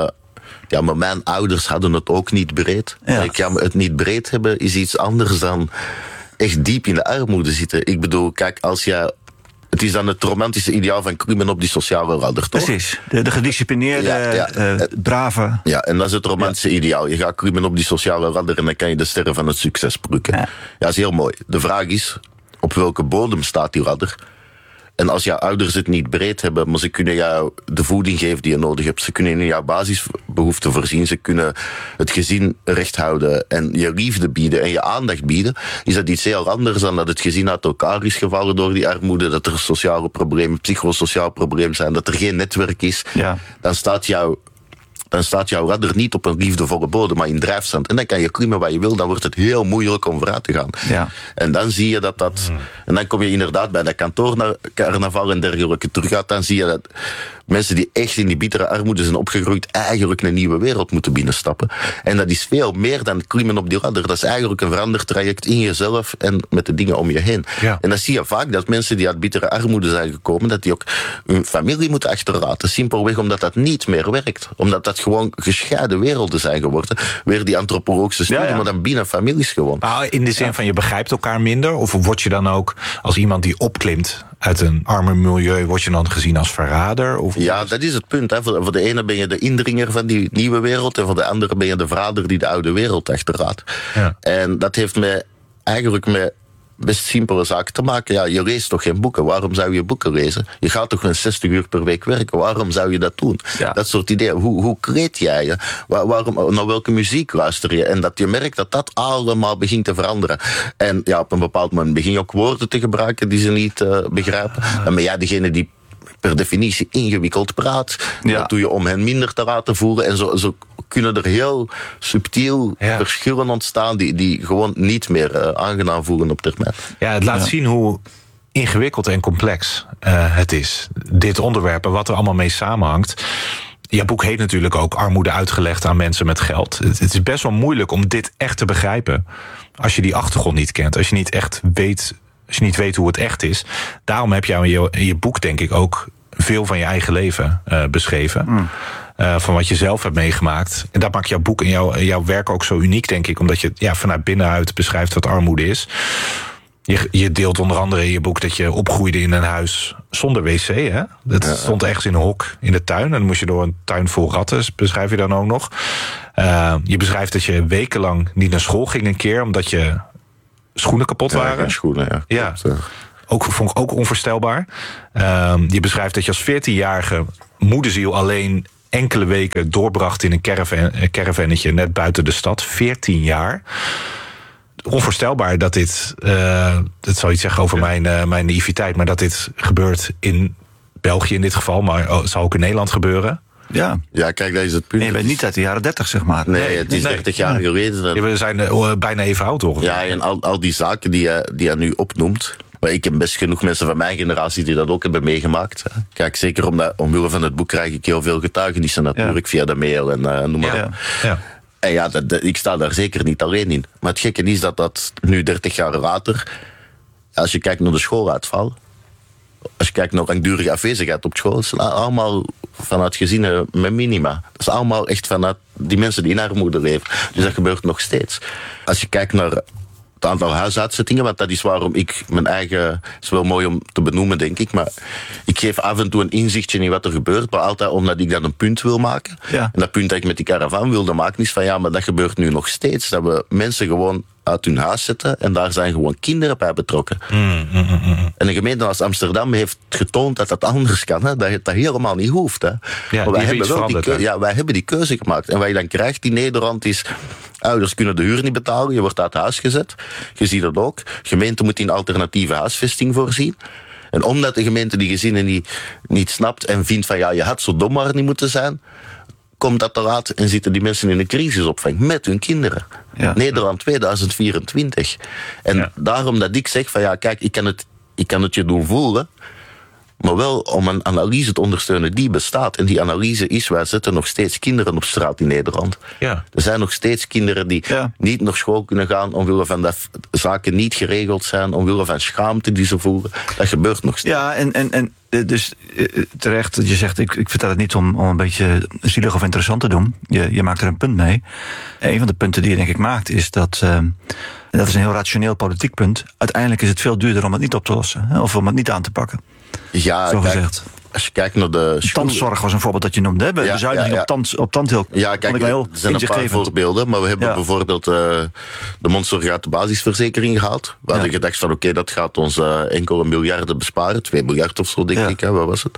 Ja, maar mijn ouders hadden het ook niet breed. Ja. Ik, ja, het niet breed hebben is iets anders dan echt diep in de armoede zitten. Ik bedoel, kijk, als je... Het is dan het romantische ideaal van klimmen op die sociale ladder, toch? Precies. De, de gedisciplineerde, Ja, ja. Uh, brave... Ja, en dat is het romantische ja. ideaal. Je gaat klimmen op die sociale ladder en dan kan je de sterren van het succes plukken. Ja. ja, dat is heel mooi. De vraag is, op welke bodem staat die ladder? En als jouw ouders het niet breed hebben, maar ze kunnen jou de voeding geven die je nodig hebt. Ze kunnen in jouw basisbehoeften voorzien. Ze kunnen het gezin recht houden en je liefde bieden en je aandacht bieden. Is dat iets heel anders dan dat het gezin uit elkaar is gevallen door die armoede, dat er sociale problemen, psychosociaal problemen zijn, dat er geen netwerk is. Ja. Dan staat jouw dan staat jouw ladder niet op een liefdevolle bodem, maar in drijfstand. En dan kan je klimmen wat je wil, dan wordt het heel moeilijk om vooruit te gaan. Ja. En dan zie je dat dat... Mm. En dan kom je inderdaad bij dat kantoorcarnaval en dergelijke terug uit. Dan zie je dat mensen die echt in die bittere armoede zijn opgegroeid, eigenlijk een nieuwe wereld moeten binnenstappen. En dat is veel meer dan klimmen op die ladder. Dat is eigenlijk een veranderd traject in jezelf en met de dingen om je heen. Ja. En dan zie je vaak dat mensen die uit bittere armoede zijn gekomen, dat die ook hun familie moeten achterlaten. Simpelweg omdat dat niet meer werkt. Omdat dat gewoon gescheiden werelden zijn geworden. Weer die antropologische studie, ja, ja. maar dan binnen families gewoon. Nou, in de zin ja. van je begrijpt elkaar minder? Of word je dan ook als iemand die opklimt uit een armer milieu, word je dan gezien als verrader? Of ja, dat is het punt. Hè. Voor, voor de ene ben je de indringer van die nieuwe wereld en voor de andere ben je de vader die de oude wereld achterlaat. Ja. En dat heeft mij eigenlijk met best simpele zaken te maken. Ja, je leest toch geen boeken? Waarom zou je boeken lezen? Je gaat toch een zestig uur per week werken? Waarom zou je dat doen? Ja. Dat soort ideeën. Hoe, hoe kleed jij je? Waar, waarom, naar welke muziek luister je? En dat je merkt dat dat allemaal begint te veranderen. En ja, op een bepaald moment begin je ook woorden te gebruiken die ze niet uh, begrijpen. Dan ben jij degene die per definitie ingewikkeld praat. Ja. Dat doe je om hen minder te laten voelen. En zo, zo kunnen er heel subtiel ja. verschillen ontstaan die, die gewoon niet meer uh, aangenaam voelen op termijn. Ja, het laat ja. zien hoe ingewikkeld en complex uh, het is. Dit onderwerp en wat er allemaal mee samenhangt. Je boek heet natuurlijk ook Armoede uitgelegd aan mensen met geld. Het, het is best wel moeilijk om dit echt te begrijpen als je die achtergrond niet kent. Als je niet echt weet... Als je niet weet hoe het echt is. Daarom heb jij in je, in je boek, denk ik, ook veel van je eigen leven uh, beschreven. Mm. Uh, van wat je zelf hebt meegemaakt. En dat maakt jouw boek en jouw, jouw werk ook zo uniek, denk ik. Omdat je ja, vanuit binnenuit beschrijft wat armoede is. Je, je deelt onder andere in je boek dat je opgroeide in een huis zonder wc. Hè? Dat ja. stond ergens in een hok in de tuin. En dan moest je door een tuin vol ratten, beschrijf je dan ook nog. Uh, je beschrijft dat je wekenlang niet naar school ging een keer, omdat je schoenen kapot waren. Ja, schoenen, ja. ja. Ook, vond ik ook onvoorstelbaar. Uh, je beschrijft dat je als veertienjarige moederziel alleen enkele weken doorbracht in een caravan, een caravannetje net buiten de stad. veertien jaar. Onvoorstelbaar dat dit, uh, dat zal iets zeggen over ja. mijn, uh, mijn naïviteit, maar dat dit gebeurt in België in dit geval, maar het zal ook in Nederland gebeuren. Ja. ja, kijk, dat is het punt. En je bent niet uit de jaren dertig, zeg maar. Nee, het is nee. dertig jaar nee. geleden. Ja, we zijn uh, bijna even oud, toch? Ja, en al, al die zaken die je, die je nu opnoemt. Maar ik heb best genoeg mensen van mijn generatie die dat ook hebben meegemaakt. Kijk, zeker omdat, omwille van het boek krijg ik heel veel getuigenissen natuurlijk, ja. via de mail en uh, noem maar ja. op. Ja. En ja, dat, dat, ik sta daar zeker niet alleen in. Maar het gekke is dat dat nu dertig jaar later, als je kijkt naar de schooluitval, als je kijkt naar langdurige afwezigheid op school, het zijn allemaal vanuit gezinnen met minima. Dat is allemaal echt vanuit die mensen die in armoede leven. Dus dat gebeurt nog steeds. Als je kijkt naar het aantal huisuitzettingen, want dat is waarom ik mijn eigen... Het is wel mooi om te benoemen, denk ik, maar ik geef af en toe een inzichtje in wat er gebeurt, maar altijd omdat ik dan een punt wil maken. Ja. En dat punt dat ik met die caravan wilde maken is van ja, maar dat gebeurt nu nog steeds. Dat we mensen gewoon uit hun huis zetten en daar zijn gewoon kinderen bij betrokken. Mm, mm, mm. En een gemeente als Amsterdam heeft getoond dat dat anders kan, hè? Dat het dat helemaal niet hoeft. Hè? Ja, maar wij hebben, wel die keuze, ja, wij hebben die keuze gemaakt. En wat je dan krijgt in Nederland is, ouders kunnen de huur niet betalen, je wordt uit huis gezet. Je ziet dat ook. De gemeente moet in alternatieve huisvesting voorzien. En omdat de gemeente die gezinnen niet, niet snapt en vindt van ja, je had zo dom maar niet moeten zijn, komt dat te laat en zitten die mensen in een crisisopvang met hun kinderen. Ja. Nederland tweeduizend vierentwintig. En ja. daarom dat ik zeg van ja, kijk, ik kan het, ik kan het je doen voelen, maar wel om een analyse te ondersteunen die bestaat. En die analyse is, wij zetten nog steeds kinderen op straat in Nederland. Ja. Er zijn nog steeds kinderen die ja. niet naar school kunnen gaan, omwille van dat zaken niet geregeld zijn, omwille van schaamte die ze voelen. Dat gebeurt nog steeds. Ja, en, en, en Dus terecht, je zegt, ik, ik vertel het niet om, om een beetje zielig of interessant te doen. Je, je maakt er een punt mee. Een van de punten die je denk ik maakt is dat... Uh, dat is een heel rationeel politiek punt. Uiteindelijk is het veel duurder om het niet op te lossen. Hè, of om het niet aan te pakken. Ja, zo kijk, gezegd. Als je kijkt naar de schulden... Tandzorg was een voorbeeld dat je noemde. Hè? Ja, bezuiniging ja, ja. op, tand, op tandheelkunde. Ja, kijk, er zijn een paar voorbeelden. Maar we hebben ja. bijvoorbeeld uh, de mondsorgaat basisverzekering gehaald. We hadden ja. gedacht van oké, okay, dat gaat ons uh, enkele miljarden besparen. Twee miljard of zo, denk ja. ik. Hè, wat was het?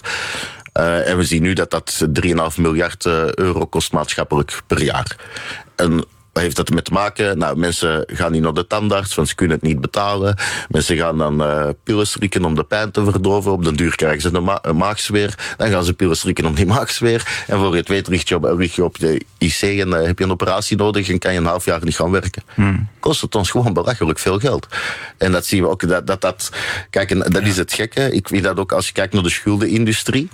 Uh, en we zien nu dat dat drie komma vijf miljard euro kost maatschappelijk per jaar. En wat heeft dat ermee te maken? Nou, mensen gaan niet naar de tandarts, want ze kunnen het niet betalen. Mensen gaan dan uh, pillen slikken om de pijn te verdoven. Op den duur krijgen ze een, ma- een maagzweer. Dan gaan ze pillen slikken om die maagzweer. En voor je het weet lig je op, lig je op de I C en uh, heb je een operatie nodig en kan je een half jaar niet gaan werken. Hmm. Kost het ons gewoon belachelijk veel geld. En dat zien we ook. Dat dat, dat kijk, en dat ja. is het gekke. Ik weet dat ook als je kijkt naar de schuldenindustrie.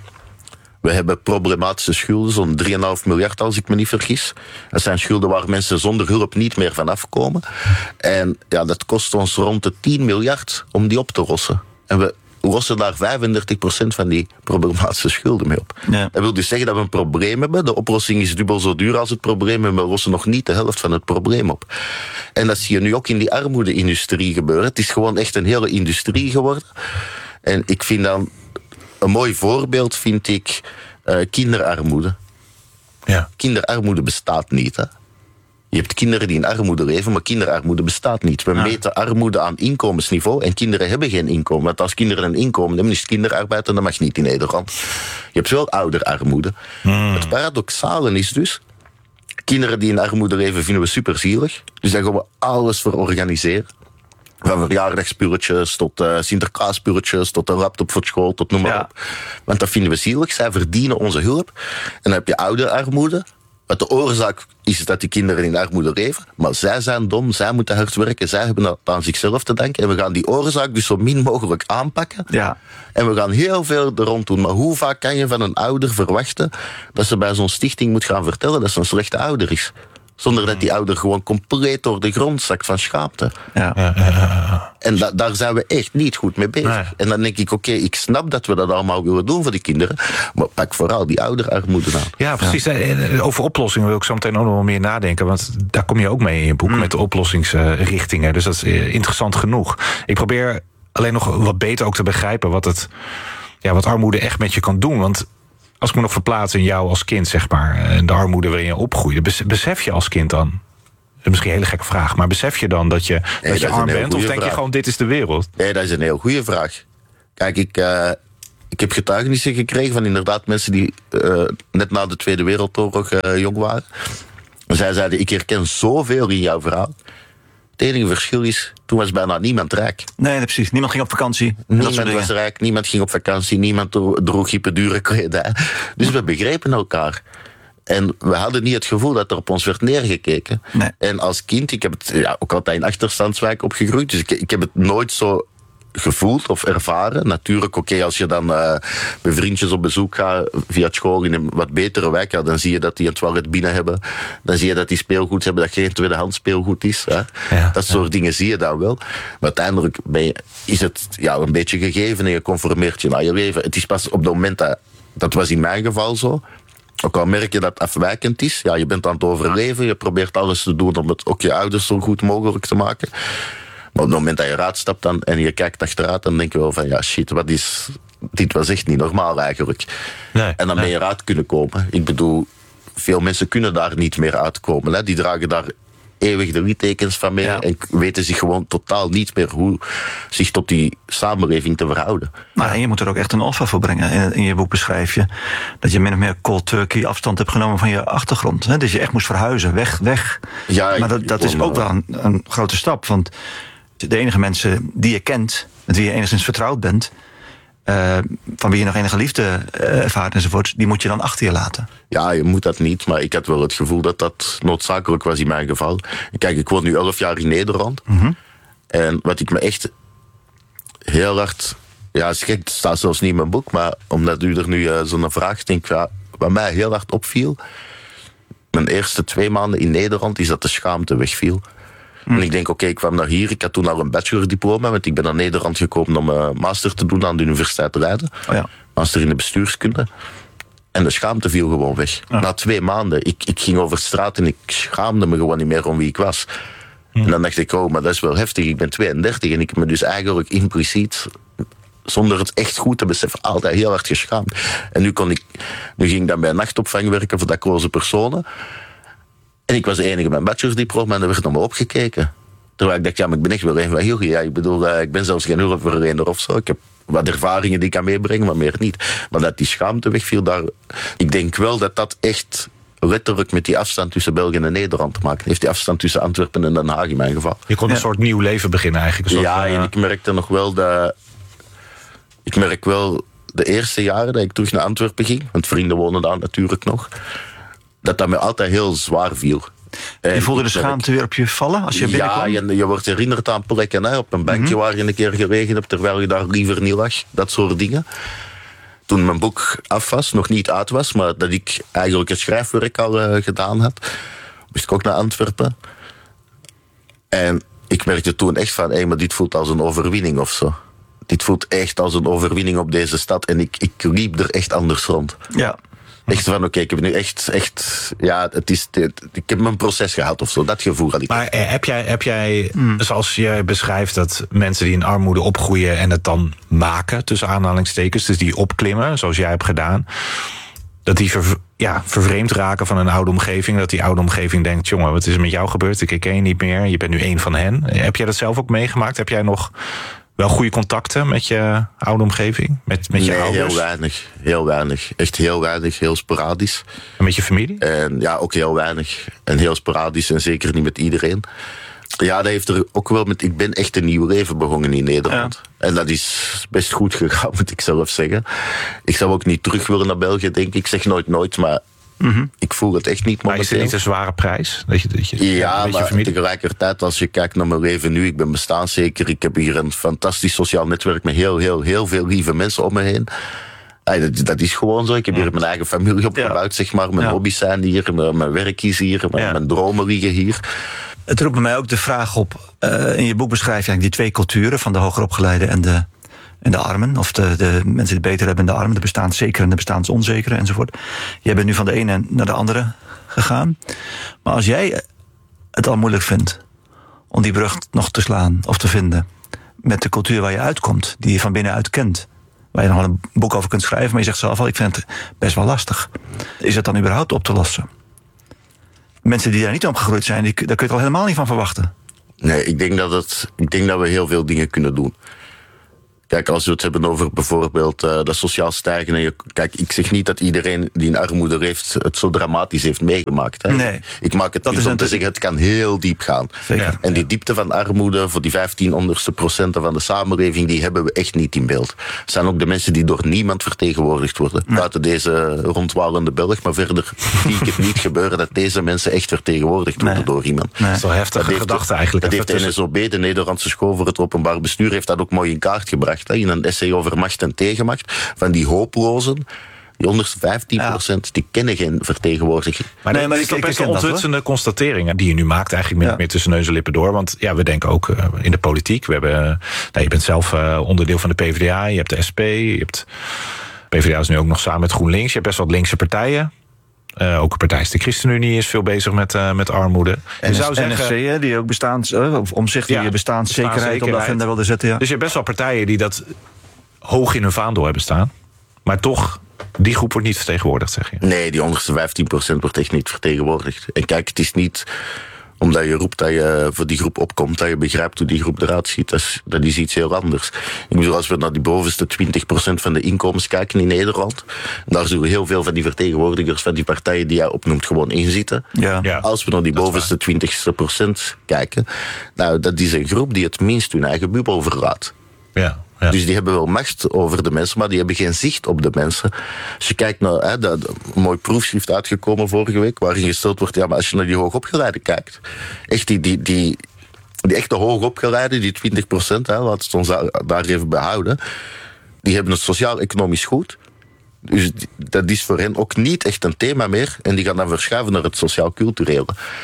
We hebben problematische schulden, zo'n drie komma vijf miljard als ik me niet vergis. Dat zijn schulden waar mensen zonder hulp niet meer van afkomen. En ja, dat kost ons rond de tien miljard om die op te lossen. En we lossen daar vijfendertig procent van die problematische schulden mee op. Ja. Dat wil dus zeggen dat we een probleem hebben. De oplossing is dubbel zo duur als het probleem en we lossen nog niet de helft van het probleem op. En dat zie je nu ook in die armoede-industrie gebeuren. Het is gewoon echt een hele industrie geworden. En ik vind dan... Een mooi voorbeeld vind ik uh, kinderarmoede. Ja. Kinderarmoede bestaat niet. Hè? Je hebt kinderen die in armoede leven, maar kinderarmoede bestaat niet. We ja. meten armoede aan inkomensniveau en kinderen hebben geen inkomen. Want als kinderen een inkomen hebben, is het kinderarbeid en dat mag niet in Nederland. Je hebt wel ouderarmoede. Hmm. Het paradoxale is dus, kinderen die in armoede leven vinden we superzielig. Dus daar gaan we alles voor organiseren. Van verjaardagspulletjes tot uh, Sinterklaaspulletjes, tot een laptop voor school, tot noem maar ja. op. Want dat vinden we zielig. Zij verdienen onze hulp. En dan heb je ouderarmoede. Wat de oorzaak is dat die kinderen in armoede leven. Maar zij zijn dom, zij moeten hard werken. Zij hebben dat aan zichzelf te danken. En we gaan die oorzaak dus zo min mogelijk aanpakken. Ja. En we gaan heel veel er rond doen. Maar hoe vaak kan je van een ouder verwachten dat ze bij zo'n stichting moet gaan vertellen dat ze een slechte ouder is? Zonder dat die ouder gewoon compleet door de grond zakt van schaamte. Ja. Ja, ja, ja. En da- daar zijn we echt niet goed mee bezig. Nee. En dan denk ik, oké, okay, ik snap dat we dat allemaal willen doen voor die kinderen. Maar pak vooral die ouderarmoede aan. Ja, precies. Ja. Over oplossingen wil ik zo meteen ook nog wel meer nadenken. Want daar kom je ook mee in je boek, mm. met de oplossingsrichtingen. Dus dat is interessant genoeg. Ik probeer alleen nog wat beter ook te begrijpen wat, het, ja, wat armoede echt met je kan doen. Want... Als ik me nog verplaats in jou als kind, zeg maar, en de armoede waarin je opgroeide, besef je als kind dan, dat is misschien een hele gekke vraag, maar besef je dan dat je, nee, dat je dat arm bent, of denk vraag. je gewoon, dit is de wereld? Nee, dat is een heel goede vraag. Kijk, ik, uh, ik heb getuigenissen gekregen van inderdaad mensen die uh, net na de Tweede Wereldoorlog uh, jong waren. En zij zeiden, ik herken zoveel in jouw verhaal. Het enige verschil is, toen was bijna niemand rijk. Nee, nee, precies. Niemand ging op vakantie. Niemand was rijk, niemand ging op vakantie, niemand droeg hyperdure kledij. Dus we begrepen elkaar. En we hadden niet het gevoel dat er op ons werd neergekeken. Nee. En als kind, ik heb het ja, ook altijd in achterstandswijk opgegroeid, dus ik, ik heb het nooit zo gevoeld of ervaren. Natuurlijk, oké, okay, als je dan uh, bij vriendjes op bezoek gaat via school in een wat betere wijk, ja, dan zie je dat die een toilet binnen hebben. Dan zie je dat die speelgoed hebben, dat geen tweedehands speelgoed is. Hè? Ja, dat soort ja. dingen zie je dan wel. Maar uiteindelijk ben je, is het ja, een beetje gegeven en je conformeert je naar je leven. Het is pas op het moment dat, dat was in mijn geval zo, ook al merk je dat het afwijkend is, ja, je bent aan het overleven, je probeert alles te doen om het ook je ouders zo goed mogelijk te maken. Maar op het moment dat je eruit stapt dan, en je kijkt achteruit, dan denk je wel van, ja shit, wat is, dit was echt niet normaal eigenlijk. Nee, en dan nee. ben je eruit kunnen komen. Ik bedoel, veel mensen kunnen daar niet meer uitkomen. Hè. Die dragen daar eeuwig de littekens van mee ja. en weten zich gewoon totaal niet meer hoe zich tot die samenleving te verhouden. Maar en je moet er ook echt een offer voor brengen. In, in je boek beschrijf je dat je min of meer cold turkey afstand hebt genomen van je achtergrond. Hè? Dus je echt moest verhuizen, weg, weg. Ja, maar dat, dat is ook wel een, een grote stap, want de enige mensen die je kent, met wie je enigszins vertrouwd bent, Uh, van wie je nog enige liefde uh, ervaart enzovoort, die moet je dan achter je laten. Ja, je moet dat niet, maar ik had wel het gevoel dat dat noodzakelijk was in mijn geval. Kijk, ik woon nu elf jaar in Nederland. Mm-hmm. En wat ik me echt heel hard, ja, het staat zelfs niet in mijn boek, maar omdat u er nu uh, zo'n vraag denkt, ja, wat mij heel hard opviel, mijn eerste twee maanden in Nederland, is dat de schaamte wegviel. Mm. En ik denk, oké, okay, ik kwam naar hier. Ik had toen al een bachelordiploma, want ik ben naar Nederland gekomen om een master te doen aan de Universiteit Leiden. Oh ja. Master in de bestuurskunde. En de schaamte viel gewoon weg. Ja. Na twee maanden. Ik, ik ging over straat en ik schaamde me gewoon niet meer om wie ik was. Mm. En dan dacht ik, oh, maar dat is wel heftig. Ik ben tweeëndertig en ik heb me dus eigenlijk impliciet, zonder het echt goed te beseffen, altijd heel hard geschaamd. En nu, kon ik, nu ging ik dan bij een nachtopvang werken voor dakloze personen. En ik was de enige met een bachelorsdiploma en er werd naar me opgekeken. Terwijl ik dacht, ja, maar ik ben echt wel een van jullie. Ja, ik bedoel, uh, ik ben zelfs geen hulpverlener of zo. Ik heb wat ervaringen die ik kan meebrengen, maar meer niet. Maar dat die schaamte wegviel, daar, ik denk wel dat dat echt letterlijk met die afstand tussen België en Nederland te maken heeft. Die afstand tussen Antwerpen en Den Haag in mijn geval. Je kon een ja. soort nieuw leven beginnen eigenlijk. Soort, ja, en ik merkte nog wel dat... Ik merk wel de eerste jaren dat ik terug naar Antwerpen ging, want vrienden wonen daar natuurlijk nog, dat dat me altijd heel zwaar viel. En je voelde de schaamte weer op je vallen als je binnenkwam? Ja, je, je wordt herinnerd aan plekken, hè, op een bankje mm-hmm. waar je een keer gelegen hebt, terwijl je daar liever niet lag. Dat soort dingen. Toen mijn boek af was, nog niet uit was, maar dat ik eigenlijk het schrijfwerk al uh, gedaan had, moest ik ook naar Antwerpen. En ik merkte toen echt van, hé, maar dit voelt als een overwinning of zo. Dit voelt echt als een overwinning op deze stad. En ik, ik liep er echt anders rond. Ja. Echt van, oké, okay, ik heb nu echt, echt... Ja, het is, het, ik heb mijn proces gehad of zo. Dat gevoel had ik. Maar heb jij, heb jij mm. zoals je beschrijft, dat mensen die in armoede opgroeien en het dan maken, tussen aanhalingstekens, dus die opklimmen, zoals jij hebt gedaan, dat die ver, ja, vervreemd raken van een oude omgeving, dat die oude omgeving denkt, jongen, wat is er met jou gebeurd? Ik ken je niet meer, je bent nu één van hen. Heb jij dat zelf ook meegemaakt? Heb jij nog wel goede contacten met je oude omgeving? Met, met je nee, ouders? heel weinig. Heel weinig. Echt heel weinig. Heel sporadisch. En met je familie? En ja, ook heel weinig. En heel sporadisch en zeker niet met iedereen. Ja, dat heeft er ook wel met... Ik ben echt een nieuw leven begonnen in Nederland. Ja. En dat is best goed gegaan, moet ik zelf zeggen. Ik zou ook niet terug willen naar België, denk ik. Ik zeg nooit nooit, maar... Mm-hmm. Ik voel het echt niet momenteel. Maar is het niet een zware prijs? Dat je, dat je, ja, dat maar je familie... tegelijkertijd, als je kijkt naar mijn leven nu, ik ben bestaanszeker. Ik heb hier een fantastisch sociaal netwerk met heel, heel, heel veel lieve mensen om me heen. Ja, dat, dat is gewoon zo. Ik heb hier mijn eigen familie opgebouwd, ja. zeg maar. Mijn ja. hobby's zijn hier, mijn, mijn werk is hier, mijn, ja. mijn dromen liggen hier. Het roept bij mij ook de vraag op, uh, in je boek beschrijf je eigenlijk die twee culturen, van de hoger opgeleide en de... En de armen, of de, de mensen die het beter hebben en de armen, de bestaanszeker en de bestaansonzekere enzovoort. Jij bent nu van de ene naar de andere gegaan. Maar als jij het al moeilijk vindt om die brug nog te slaan of te vinden met de cultuur waar je uitkomt, die je van binnenuit kent, waar je nog wel een boek over kunt schrijven, maar je zegt zelf al, ik vind het best wel lastig. Is het dan überhaupt op te lossen? Mensen die daar niet omgegroeid zijn, die, daar kun je het al helemaal niet van verwachten. Nee, ik denk dat, het, ik denk dat we heel veel dingen kunnen doen. Kijk, als we het hebben over bijvoorbeeld uh, dat sociaal stijgen. En je, kijk, ik zeg niet dat iedereen die in armoede leeft het zo dramatisch heeft meegemaakt. Hè. Nee. Ik maak het dat niet om te zeggen, het kan heel diep gaan. Zeker. En die diepte van armoede voor die vijftien onderste procenten van de samenleving, die hebben we echt niet in beeld. Het zijn ook de mensen die door niemand vertegenwoordigd worden. Nee. Buiten deze rondwalende Belg, maar verder zie ik het niet gebeuren dat deze mensen echt vertegenwoordigd worden nee. door iemand. Nee. Dat is wel heftige gedachte eigenlijk. Dat heeft de N S O B, de Nederlandse School voor het Openbaar Bestuur, heeft dat ook mooi in kaart gebracht. In een essay over macht en tegenmacht, van die hopelozen, die onderste vijftien procent, ja. die kennen geen vertegenwoordiging. Maar, nee, maar het is toch best een onthutsende constateringen die je nu maakt, eigenlijk meer, ja. meer tussen neus en lippen door. Want ja, we denken ook uh, in de politiek. We hebben, uh, nou, je bent zelf uh, onderdeel van de P v d A, je hebt de S P, je hebt... P v d A is nu ook nog samen met GroenLinks. Je hebt best wat linkse partijen. Uh, ook een partij is de ChristenUnie is veel bezig met, uh, met armoede. En zou zeggen, N S C, die ook bestaans, uh, omzichtig ja, je bestaanszekerheid op de agenda wilde zetten. Ja. Dus je hebt best wel partijen die dat hoog in hun vaandel hebben staan. Maar toch, die groep wordt niet vertegenwoordigd, zeg je? Nee, die onderste vijftien procent wordt echt niet vertegenwoordigd. En kijk, het is niet omdat je roept dat je voor die groep opkomt, dat je begrijpt hoe die groep eruit ziet. Dat is, dat is iets heel anders. Ik bedoel, als we naar die bovenste twintig procent van de inkomens kijken in Nederland, daar zullen heel veel van die vertegenwoordigers van die partijen die jij opnoemt gewoon inzitten. Ja. Ja, als we naar die bovenste twintig procent kijken, nou, dat is een groep die het minst hun eigen bubbel verlaat. Ja. Ja. Dus die hebben wel macht over de mensen, maar die hebben geen zicht op de mensen. Als je kijkt naar hè, dat, een mooi proefschrift uitgekomen vorige week, waarin gesteld wordt, ja, maar als je naar die hoogopgeleiden kijkt, echt die, die, die, die echte hoogopgeleiden, die twintig procent, hè, laten we ons daar, daar even behouden, die hebben het sociaal-economisch goed. Dus dat is voor hen ook niet echt een thema meer. En die gaan dan verschuiven naar het sociaal-culturele.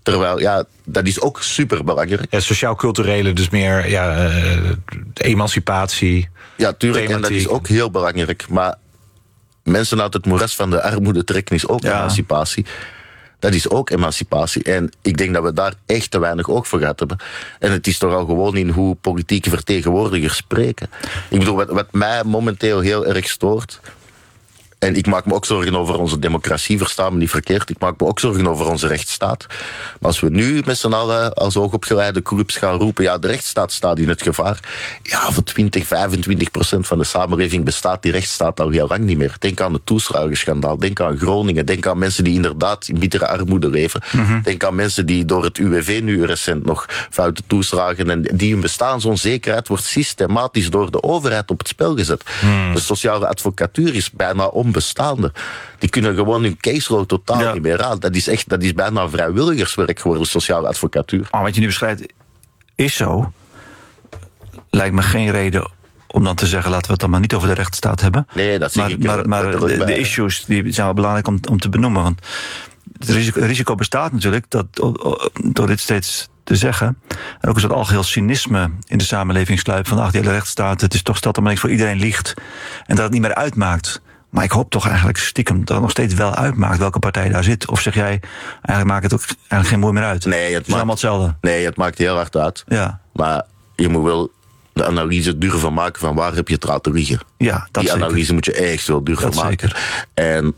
Terwijl, ja, dat is ook superbelangrijk. Ja, sociaal-culturele, dus meer ja, uh, emancipatie. Ja, tuurlijk, thematiek. en dat is ook heel belangrijk. Maar mensen uit het moeras van de armoede trekken is ook ja. emancipatie. Dat is ook emancipatie. En ik denk dat we daar echt te weinig oog voor gehad hebben. En het is toch al gewoon in hoe politieke vertegenwoordigers spreken. Ik bedoel, wat, wat mij momenteel heel erg stoort... En ik maak me ook zorgen over onze democratie, versta me niet verkeerd. Ik maak me ook zorgen over onze rechtsstaat. Maar als we nu met z'n allen als hoogopgeleide corrups gaan roepen... ja, de rechtsstaat staat in het gevaar. Ja, voor twintig, vijfentwintig procent van de samenleving bestaat die rechtsstaat al heel lang niet meer. Denk aan het toeslagenschandaal, denk aan Groningen... denk aan mensen die inderdaad in bittere armoede leven. Mm-hmm. Denk aan mensen die door het U W V nu recent nog foute toeslagen... en die hun bestaansonzekerheid wordt systematisch door de overheid op het spel gezet. Mm. De sociale advocatuur is bijna onbestaande. Die kunnen gewoon hun caseload totaal ja. niet meer aan. Dat is echt, dat is bijna vrijwilligerswerk geworden, sociale advocatuur. Maar wat je nu beschrijft is zo. Lijkt me geen reden om dan te zeggen, laten we het dan maar niet over de rechtsstaat hebben. Nee, dat zeg maar, ik. Maar, maar de, de, de issues die zijn wel belangrijk om, om te benoemen. Want het risico, het risico bestaat natuurlijk dat door dit steeds te zeggen, en ook eens dat algeheel cynisme in de samenleving sluipt van ach, die hele rechtsstaat, het is toch stad maar niks voor iedereen liegt. En dat het niet meer uitmaakt. Maar ik hoop toch eigenlijk stiekem dat het nog steeds wel uitmaakt welke partij daar zit. Of zeg jij, eigenlijk maakt het ook eigenlijk geen moeite meer uit. Nee, het, het is maakt, allemaal hetzelfde. Nee, het maakt heel hard uit. Ja. Maar je moet wel de analyse durven maken van waar heb je het laten liggen. Ja, dat Die zeker. analyse moet je echt wel durven dat maken. Zeker. En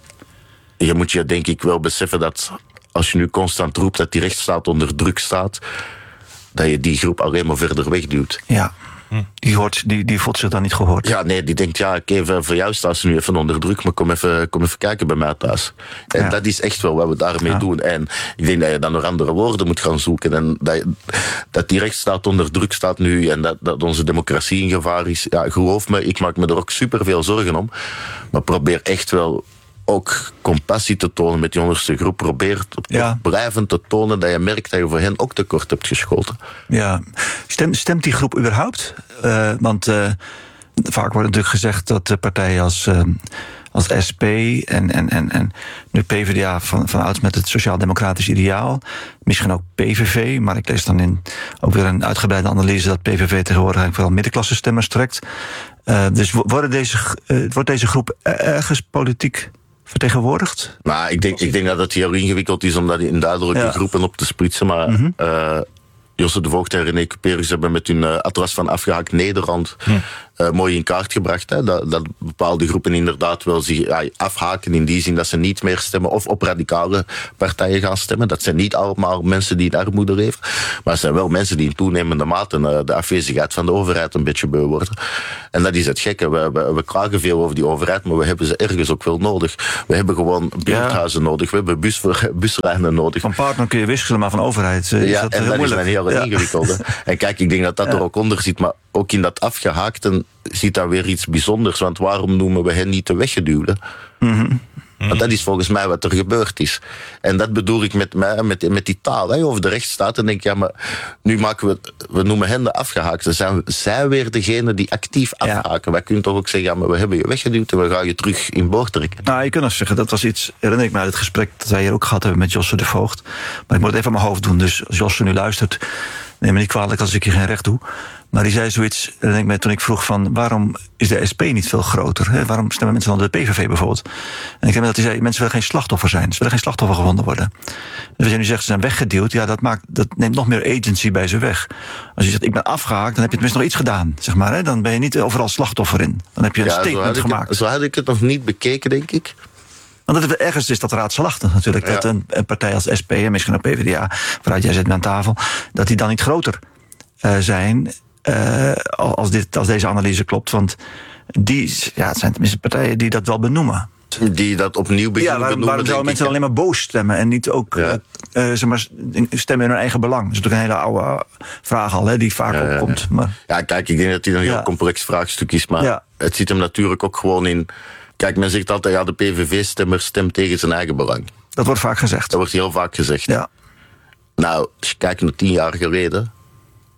je moet je denk ik wel beseffen dat als je nu constant roept dat die rechtsstaat onder druk staat, dat je die groep alleen maar verder wegduwt. Ja. Die, hoort, die, die voelt zich dan niet gehoord. Ja, nee, die denkt, ja, oké, okay, voor jou staat ze nu even onder druk, maar kom even, kom even kijken bij mij thuis. En ja. dat is echt wel wat we daarmee ja. doen. En ik denk dat je dan nog andere woorden moet gaan zoeken. En dat, dat die rechtsstaat onder druk staat nu en dat, dat onze democratie in gevaar is. Ja, geloof me, ik maak me er ook superveel zorgen om. Maar probeer echt wel ook compassie te tonen met die onderste groep. Probeer ja. blijvend te tonen dat je merkt dat je voor hen ook tekort hebt geschoten. Ja, Stem, stemt die groep überhaupt? Uh, want uh, vaak wordt natuurlijk gezegd dat de partijen als, uh, als S P en, en, en, en nu P V D A van, van ouds met het sociaal-democratisch ideaal, misschien ook P V V, maar ik lees dan in ook weer een uitgebreide analyse dat P V V tegenwoordig vooral middenklasse stemmers trekt. Uh, dus worden deze, uh, wordt deze groep ergens politiek vertegenwoordigd? Nou, ik denk, ik denk dat het heel ingewikkeld is om dat in duidelijke ja. groepen op te splitsen. Maar mm-hmm. uh, Josse de Voogd en René Cuperus hebben met hun uh, atlas van afgehaakt Nederland hm. uh, mooi in kaart gebracht. Hè, dat, dat bepaalde groepen inderdaad wel zich ja, afhaken in die zin dat ze niet meer stemmen of op radicale partijen gaan stemmen. Dat zijn niet allemaal mensen die in armoede leven. Maar het zijn wel mensen die in toenemende mate uh, de afwezigheid van de overheid een beetje beu worden. En dat is het gekke. We, we, we klagen veel over die overheid, maar we hebben ze ergens ook wel nodig. We hebben gewoon buurthuizen ja. nodig. We hebben bus, buslijnen nodig. Van partner kun je wisselen, maar van overheid is ja, dat en heel dat moeilijk. is een hele ja. ingewikkelde. En kijk, ik denk dat dat ja. er ook onder zit. Maar ook in dat afgehaakten zit daar weer iets bijzonders. Want waarom noemen we hen niet de weggeduwden? Mm-hmm. Want dat is volgens mij wat er gebeurd is. En dat bedoel ik met, mij, met, met die taal, hè, over de rechtsstaat. Dan denk ik, ja, maar nu maken we, we noemen hen de afgehaakten. Zijn zij weer degene die actief afhaken? Ja. Wij kunnen toch ook zeggen, ja, maar we hebben je weggeduwd en we gaan je terug in boord trekken. Nou, je kunt nog zeggen, dat was iets, herinner ik me uit het gesprek dat wij hier ook gehad hebben met Josse de Voogd. Maar ik moet het even aan mijn hoofd doen, dus als Josse nu luistert, neem me niet kwalijk als ik je geen recht doe. Maar die zei zoiets, denk ik me, toen ik vroeg van waarom is de S P niet veel groter? Hè? Waarom stemmen mensen dan de P V V bijvoorbeeld? En ik heb me dat hij zei, mensen willen geen slachtoffer zijn. Ze willen geen slachtoffer gevonden worden. Dus als je nu zegt, ze zijn weggeduwd, ja, dat, maakt, dat neemt nog meer agency bij ze weg. Als je zegt, ik ben afgehaakt, dan heb je tenminste nog iets gedaan. Zeg maar, hè? Dan ben je niet overal slachtoffer in. Dan heb je een ja, statement zo gemaakt. Het, zo had ik het nog niet bekeken, denk ik. Want het, ergens is dat raadselachtig natuurlijk. Ja. Dat een, een partij als S P en misschien ook P V D A, waaruit jij zit me aan tafel, dat die dan niet groter uh, zijn uh, als, dit, als deze analyse klopt. Want die, ja, het zijn tenminste partijen die dat wel benoemen. Die dat opnieuw beginnen ja, waarom, waarom zouden mensen dan alleen maar boos stemmen en niet ook ja. uh, uh, zeg maar, stemmen in hun eigen belang? Dat is natuurlijk een hele oude vraag al, hè, die vaak ja, opkomt. Ja. Maar... ja, kijk, ik denk dat dit een heel ja. complex vraagstuk is, maar ja. het zit hem natuurlijk ook gewoon in. Kijk, men zegt altijd, ja, de P V V-stemmer stemt tegen zijn eigen belang. Dat wordt vaak gezegd. Dat wordt heel vaak gezegd. Ja. Nou, als je kijkt naar tien jaar geleden,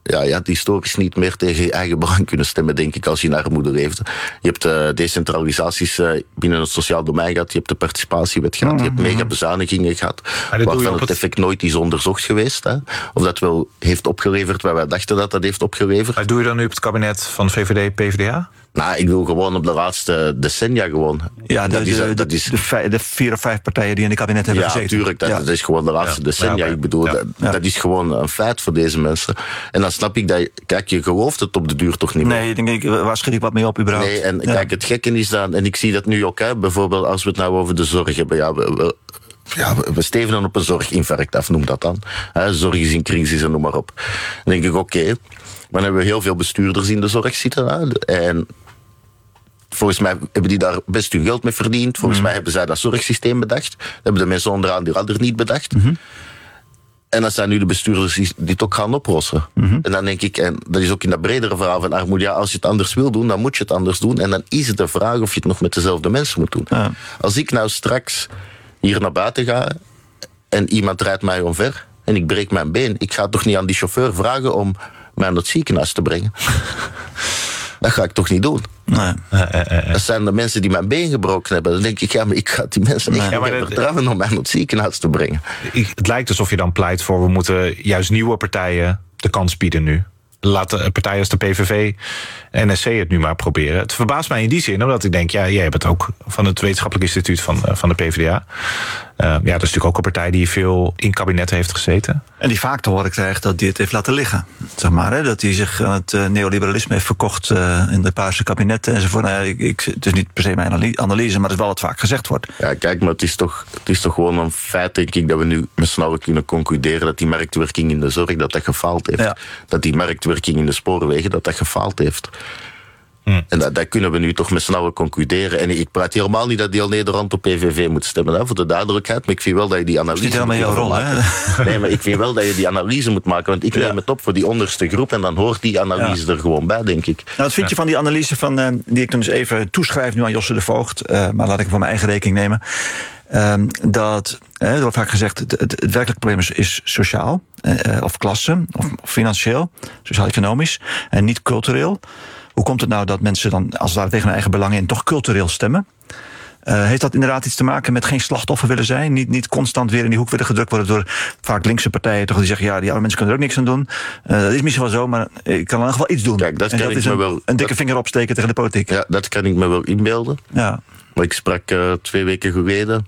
ja, je had historisch niet meer tegen je eigen belang kunnen stemmen, denk ik, als je in armoede leefde. Je hebt uh, decentralisaties uh, binnen het sociaal domein gehad, je hebt de participatiewet gehad, mm-hmm. je hebt mega bezuinigingen gehad, waarvan het effect nooit is onderzocht geweest. Hè? Of dat wel heeft opgeleverd wat wij dachten dat dat heeft opgeleverd. Maar doe je dan nu op het kabinet van V V D, P v d A? Nou, ik wil gewoon op de laatste decennia gewoon. Ja, de, dat is, de, dat is, de, vij, de vier of vijf partijen die in het kabinet hebben ja, gezeten. Tuurlijk, dat, ja, dat is gewoon de laatste ja. decennia. Ja, okay. Ik bedoel, ja. Dat, ja. dat is gewoon een feit voor deze mensen. En dan snap ik dat je, kijk, je gelooft het op de duur toch niet meer. Nee, denk ik, waar schiet ik wat mee op überhaupt? Nee, en ja. kijk, het gekke is dan, en ik zie dat nu ook, hè, bijvoorbeeld als we het nou over de zorg hebben, ja, we, we, ja, we stevenen op een zorginfarct af, noem dat dan. Hè, zorg is in crisis en noem maar op. Dan denk ik, oké, okay, maar dan hebben we heel veel bestuurders in de zorg zitten, hè, en volgens mij hebben die daar best hun geld mee verdiend. Volgens mm. mij hebben zij dat zorgsysteem bedacht. Dat hebben de mensen onderaan die hadden niet bedacht. Mm-hmm. En dat zijn nu de bestuurders die het ook gaan oplossen. Mm-hmm. En dan denk ik, en dat is ook in dat bredere verhaal van armoede, ja, als je het anders wil doen, dan moet je het anders doen. En dan is het de vraag of je het nog met dezelfde mensen moet doen. Ja. Als ik nou straks hier naar buiten ga en iemand rijdt mij omver en ik breek mijn been, ik ga toch niet aan die chauffeur vragen om mij naar het ziekenhuis te brengen. Dat ga ik toch niet doen. Nee. Dat zijn de mensen die mijn been gebroken hebben. Dan denk ik, ja, maar ik ga die mensen echt nee. niet vertrouwen om mij naar het ziekenhuis te brengen. Het lijkt alsof je dan pleit voor, we moeten juist nieuwe partijen de kans bieden nu. Laten partijen als de P V V en N S C het nu maar proberen. Het verbaast mij in die zin, omdat ik denk, ja, jij hebt het ook van het Wetenschappelijk Instituut van, van de P v d A. Uh, ja, dat is natuurlijk ook een partij die veel in kabinetten heeft gezeten. En die vaak te horen krijgt dat hij het heeft laten liggen. Zeg maar, hè, dat hij zich aan het uh, neoliberalisme heeft verkocht uh, in de paarse kabinetten enzovoort. Nou, ik, ik, het is niet per se mijn analyse, maar het is wel wat vaak gezegd wordt. Ja, kijk, maar het is toch, het is toch gewoon een feit, denk ik, dat we nu met z'n allen kunnen concluderen dat die marktwerking in de zorg, dat dat gefaald heeft. Ja. Dat die marktwerking in de spoorwegen, dat dat gefaald heeft. Hmm. En dat, dat kunnen we nu toch met z'n allen concluderen. En ik praat helemaal niet dat heel Nederland op P V V moet stemmen, hè, voor de duidelijkheid. Maar ik vind wel dat je die analyse moet maken. Jouw rol, hè? Nee, maar ik vind wel dat je die analyse moet maken. Want ik neem ja. het op voor die onderste groep en dan hoort die analyse ja. er gewoon bij, denk ik. Nou, wat vind je van die analyse van, uh, die ik dan dus even toeschrijf nu aan Josse de Voogd, uh, maar laat ik hem van mijn eigen rekening nemen. Um, dat, er wordt vaak gezegd, het, het, het werkelijke probleem is, is sociaal, uh, of klasse, of, of financieel, sociaal-economisch, en niet cultureel. Hoe komt het nou dat mensen dan, als het ware tegen hun eigen belangen in, toch cultureel stemmen? Uh, heeft dat inderdaad iets te maken met geen slachtoffer willen zijn? Niet, niet constant weer in die hoek willen gedrukt worden door vaak linkse partijen, toch, die zeggen, ja, die oude mensen kunnen er ook niks aan doen. Uh, dat is misschien wel zo, maar ik kan in ieder geval iets doen. Kijk, dat, en kan dat ik is me een, wel, een dikke dat, vinger opsteken tegen de politiek. Ja, dat kan ik me wel inbeelden. Ja. Maar ik sprak uh, twee weken geleden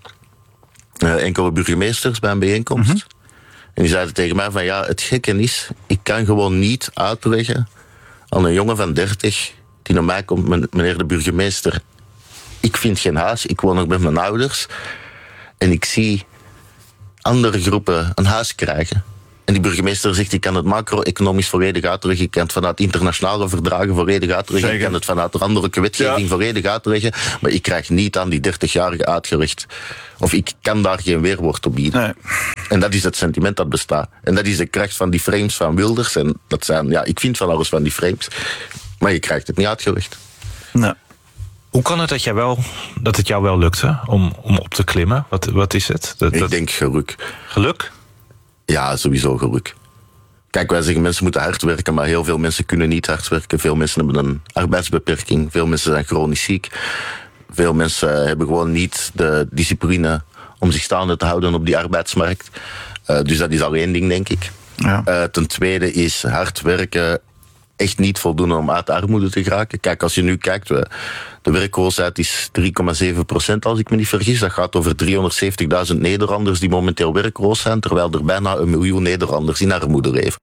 uh, enkele burgemeesters bij een bijeenkomst. Mm-hmm. En die zeiden tegen mij van, ja, het gekke is, ik kan gewoon niet uitleggen aan een jongen van dertig die naar mij komt, meneer de burgemeester, ik vind geen huis, ik woon nog met mijn ouders en ik zie andere groepen een huis krijgen. En die burgemeester zegt, ik kan het macro-economisch volledig uitleggen, ik kan het vanuit internationale verdragen volledig uitleggen, Zeker. ik kan het vanuit landelijke wetgeving ja. volledig uitleggen, maar ik krijg niet aan die dertigjarige uitgelegd. Of ik kan daar geen weerwoord op bieden. Nee. En dat is het sentiment dat bestaat. En dat is de kracht van die frames van Wilders. En dat zijn, ja, ik vind van alles van die frames. Maar je krijgt het niet uitgelegd. Nee. Hoe kan het dat, jij wel, dat het jou wel lukte om, om op te klimmen? Wat, wat is het? Dat, ik dat... denk geluk. Geluk? Ja, sowieso geluk. Kijk, wij zeggen mensen moeten hard werken, maar heel veel mensen kunnen niet hard werken. Veel mensen hebben een arbeidsbeperking. Veel mensen zijn chronisch ziek. Veel mensen hebben gewoon niet de discipline om zich staande te houden op die arbeidsmarkt. Uh, dus dat is al één ding, denk ik. Ja. Uh, ten tweede is hard werken echt niet voldoende om uit de armoede te geraken. Kijk, als je nu kijkt, we, de werkloosheid is drie komma zeven procent, als ik me niet vergis. Dat gaat over driehonderdzeventigduizend Nederlanders die momenteel werkloos zijn, terwijl er bijna een miljoen Nederlanders in armoede leven.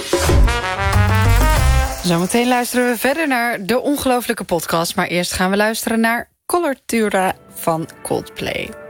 Zometeen luisteren we verder naar de ongelofelijke podcast, maar eerst gaan we luisteren naar Colortura van Coldplay.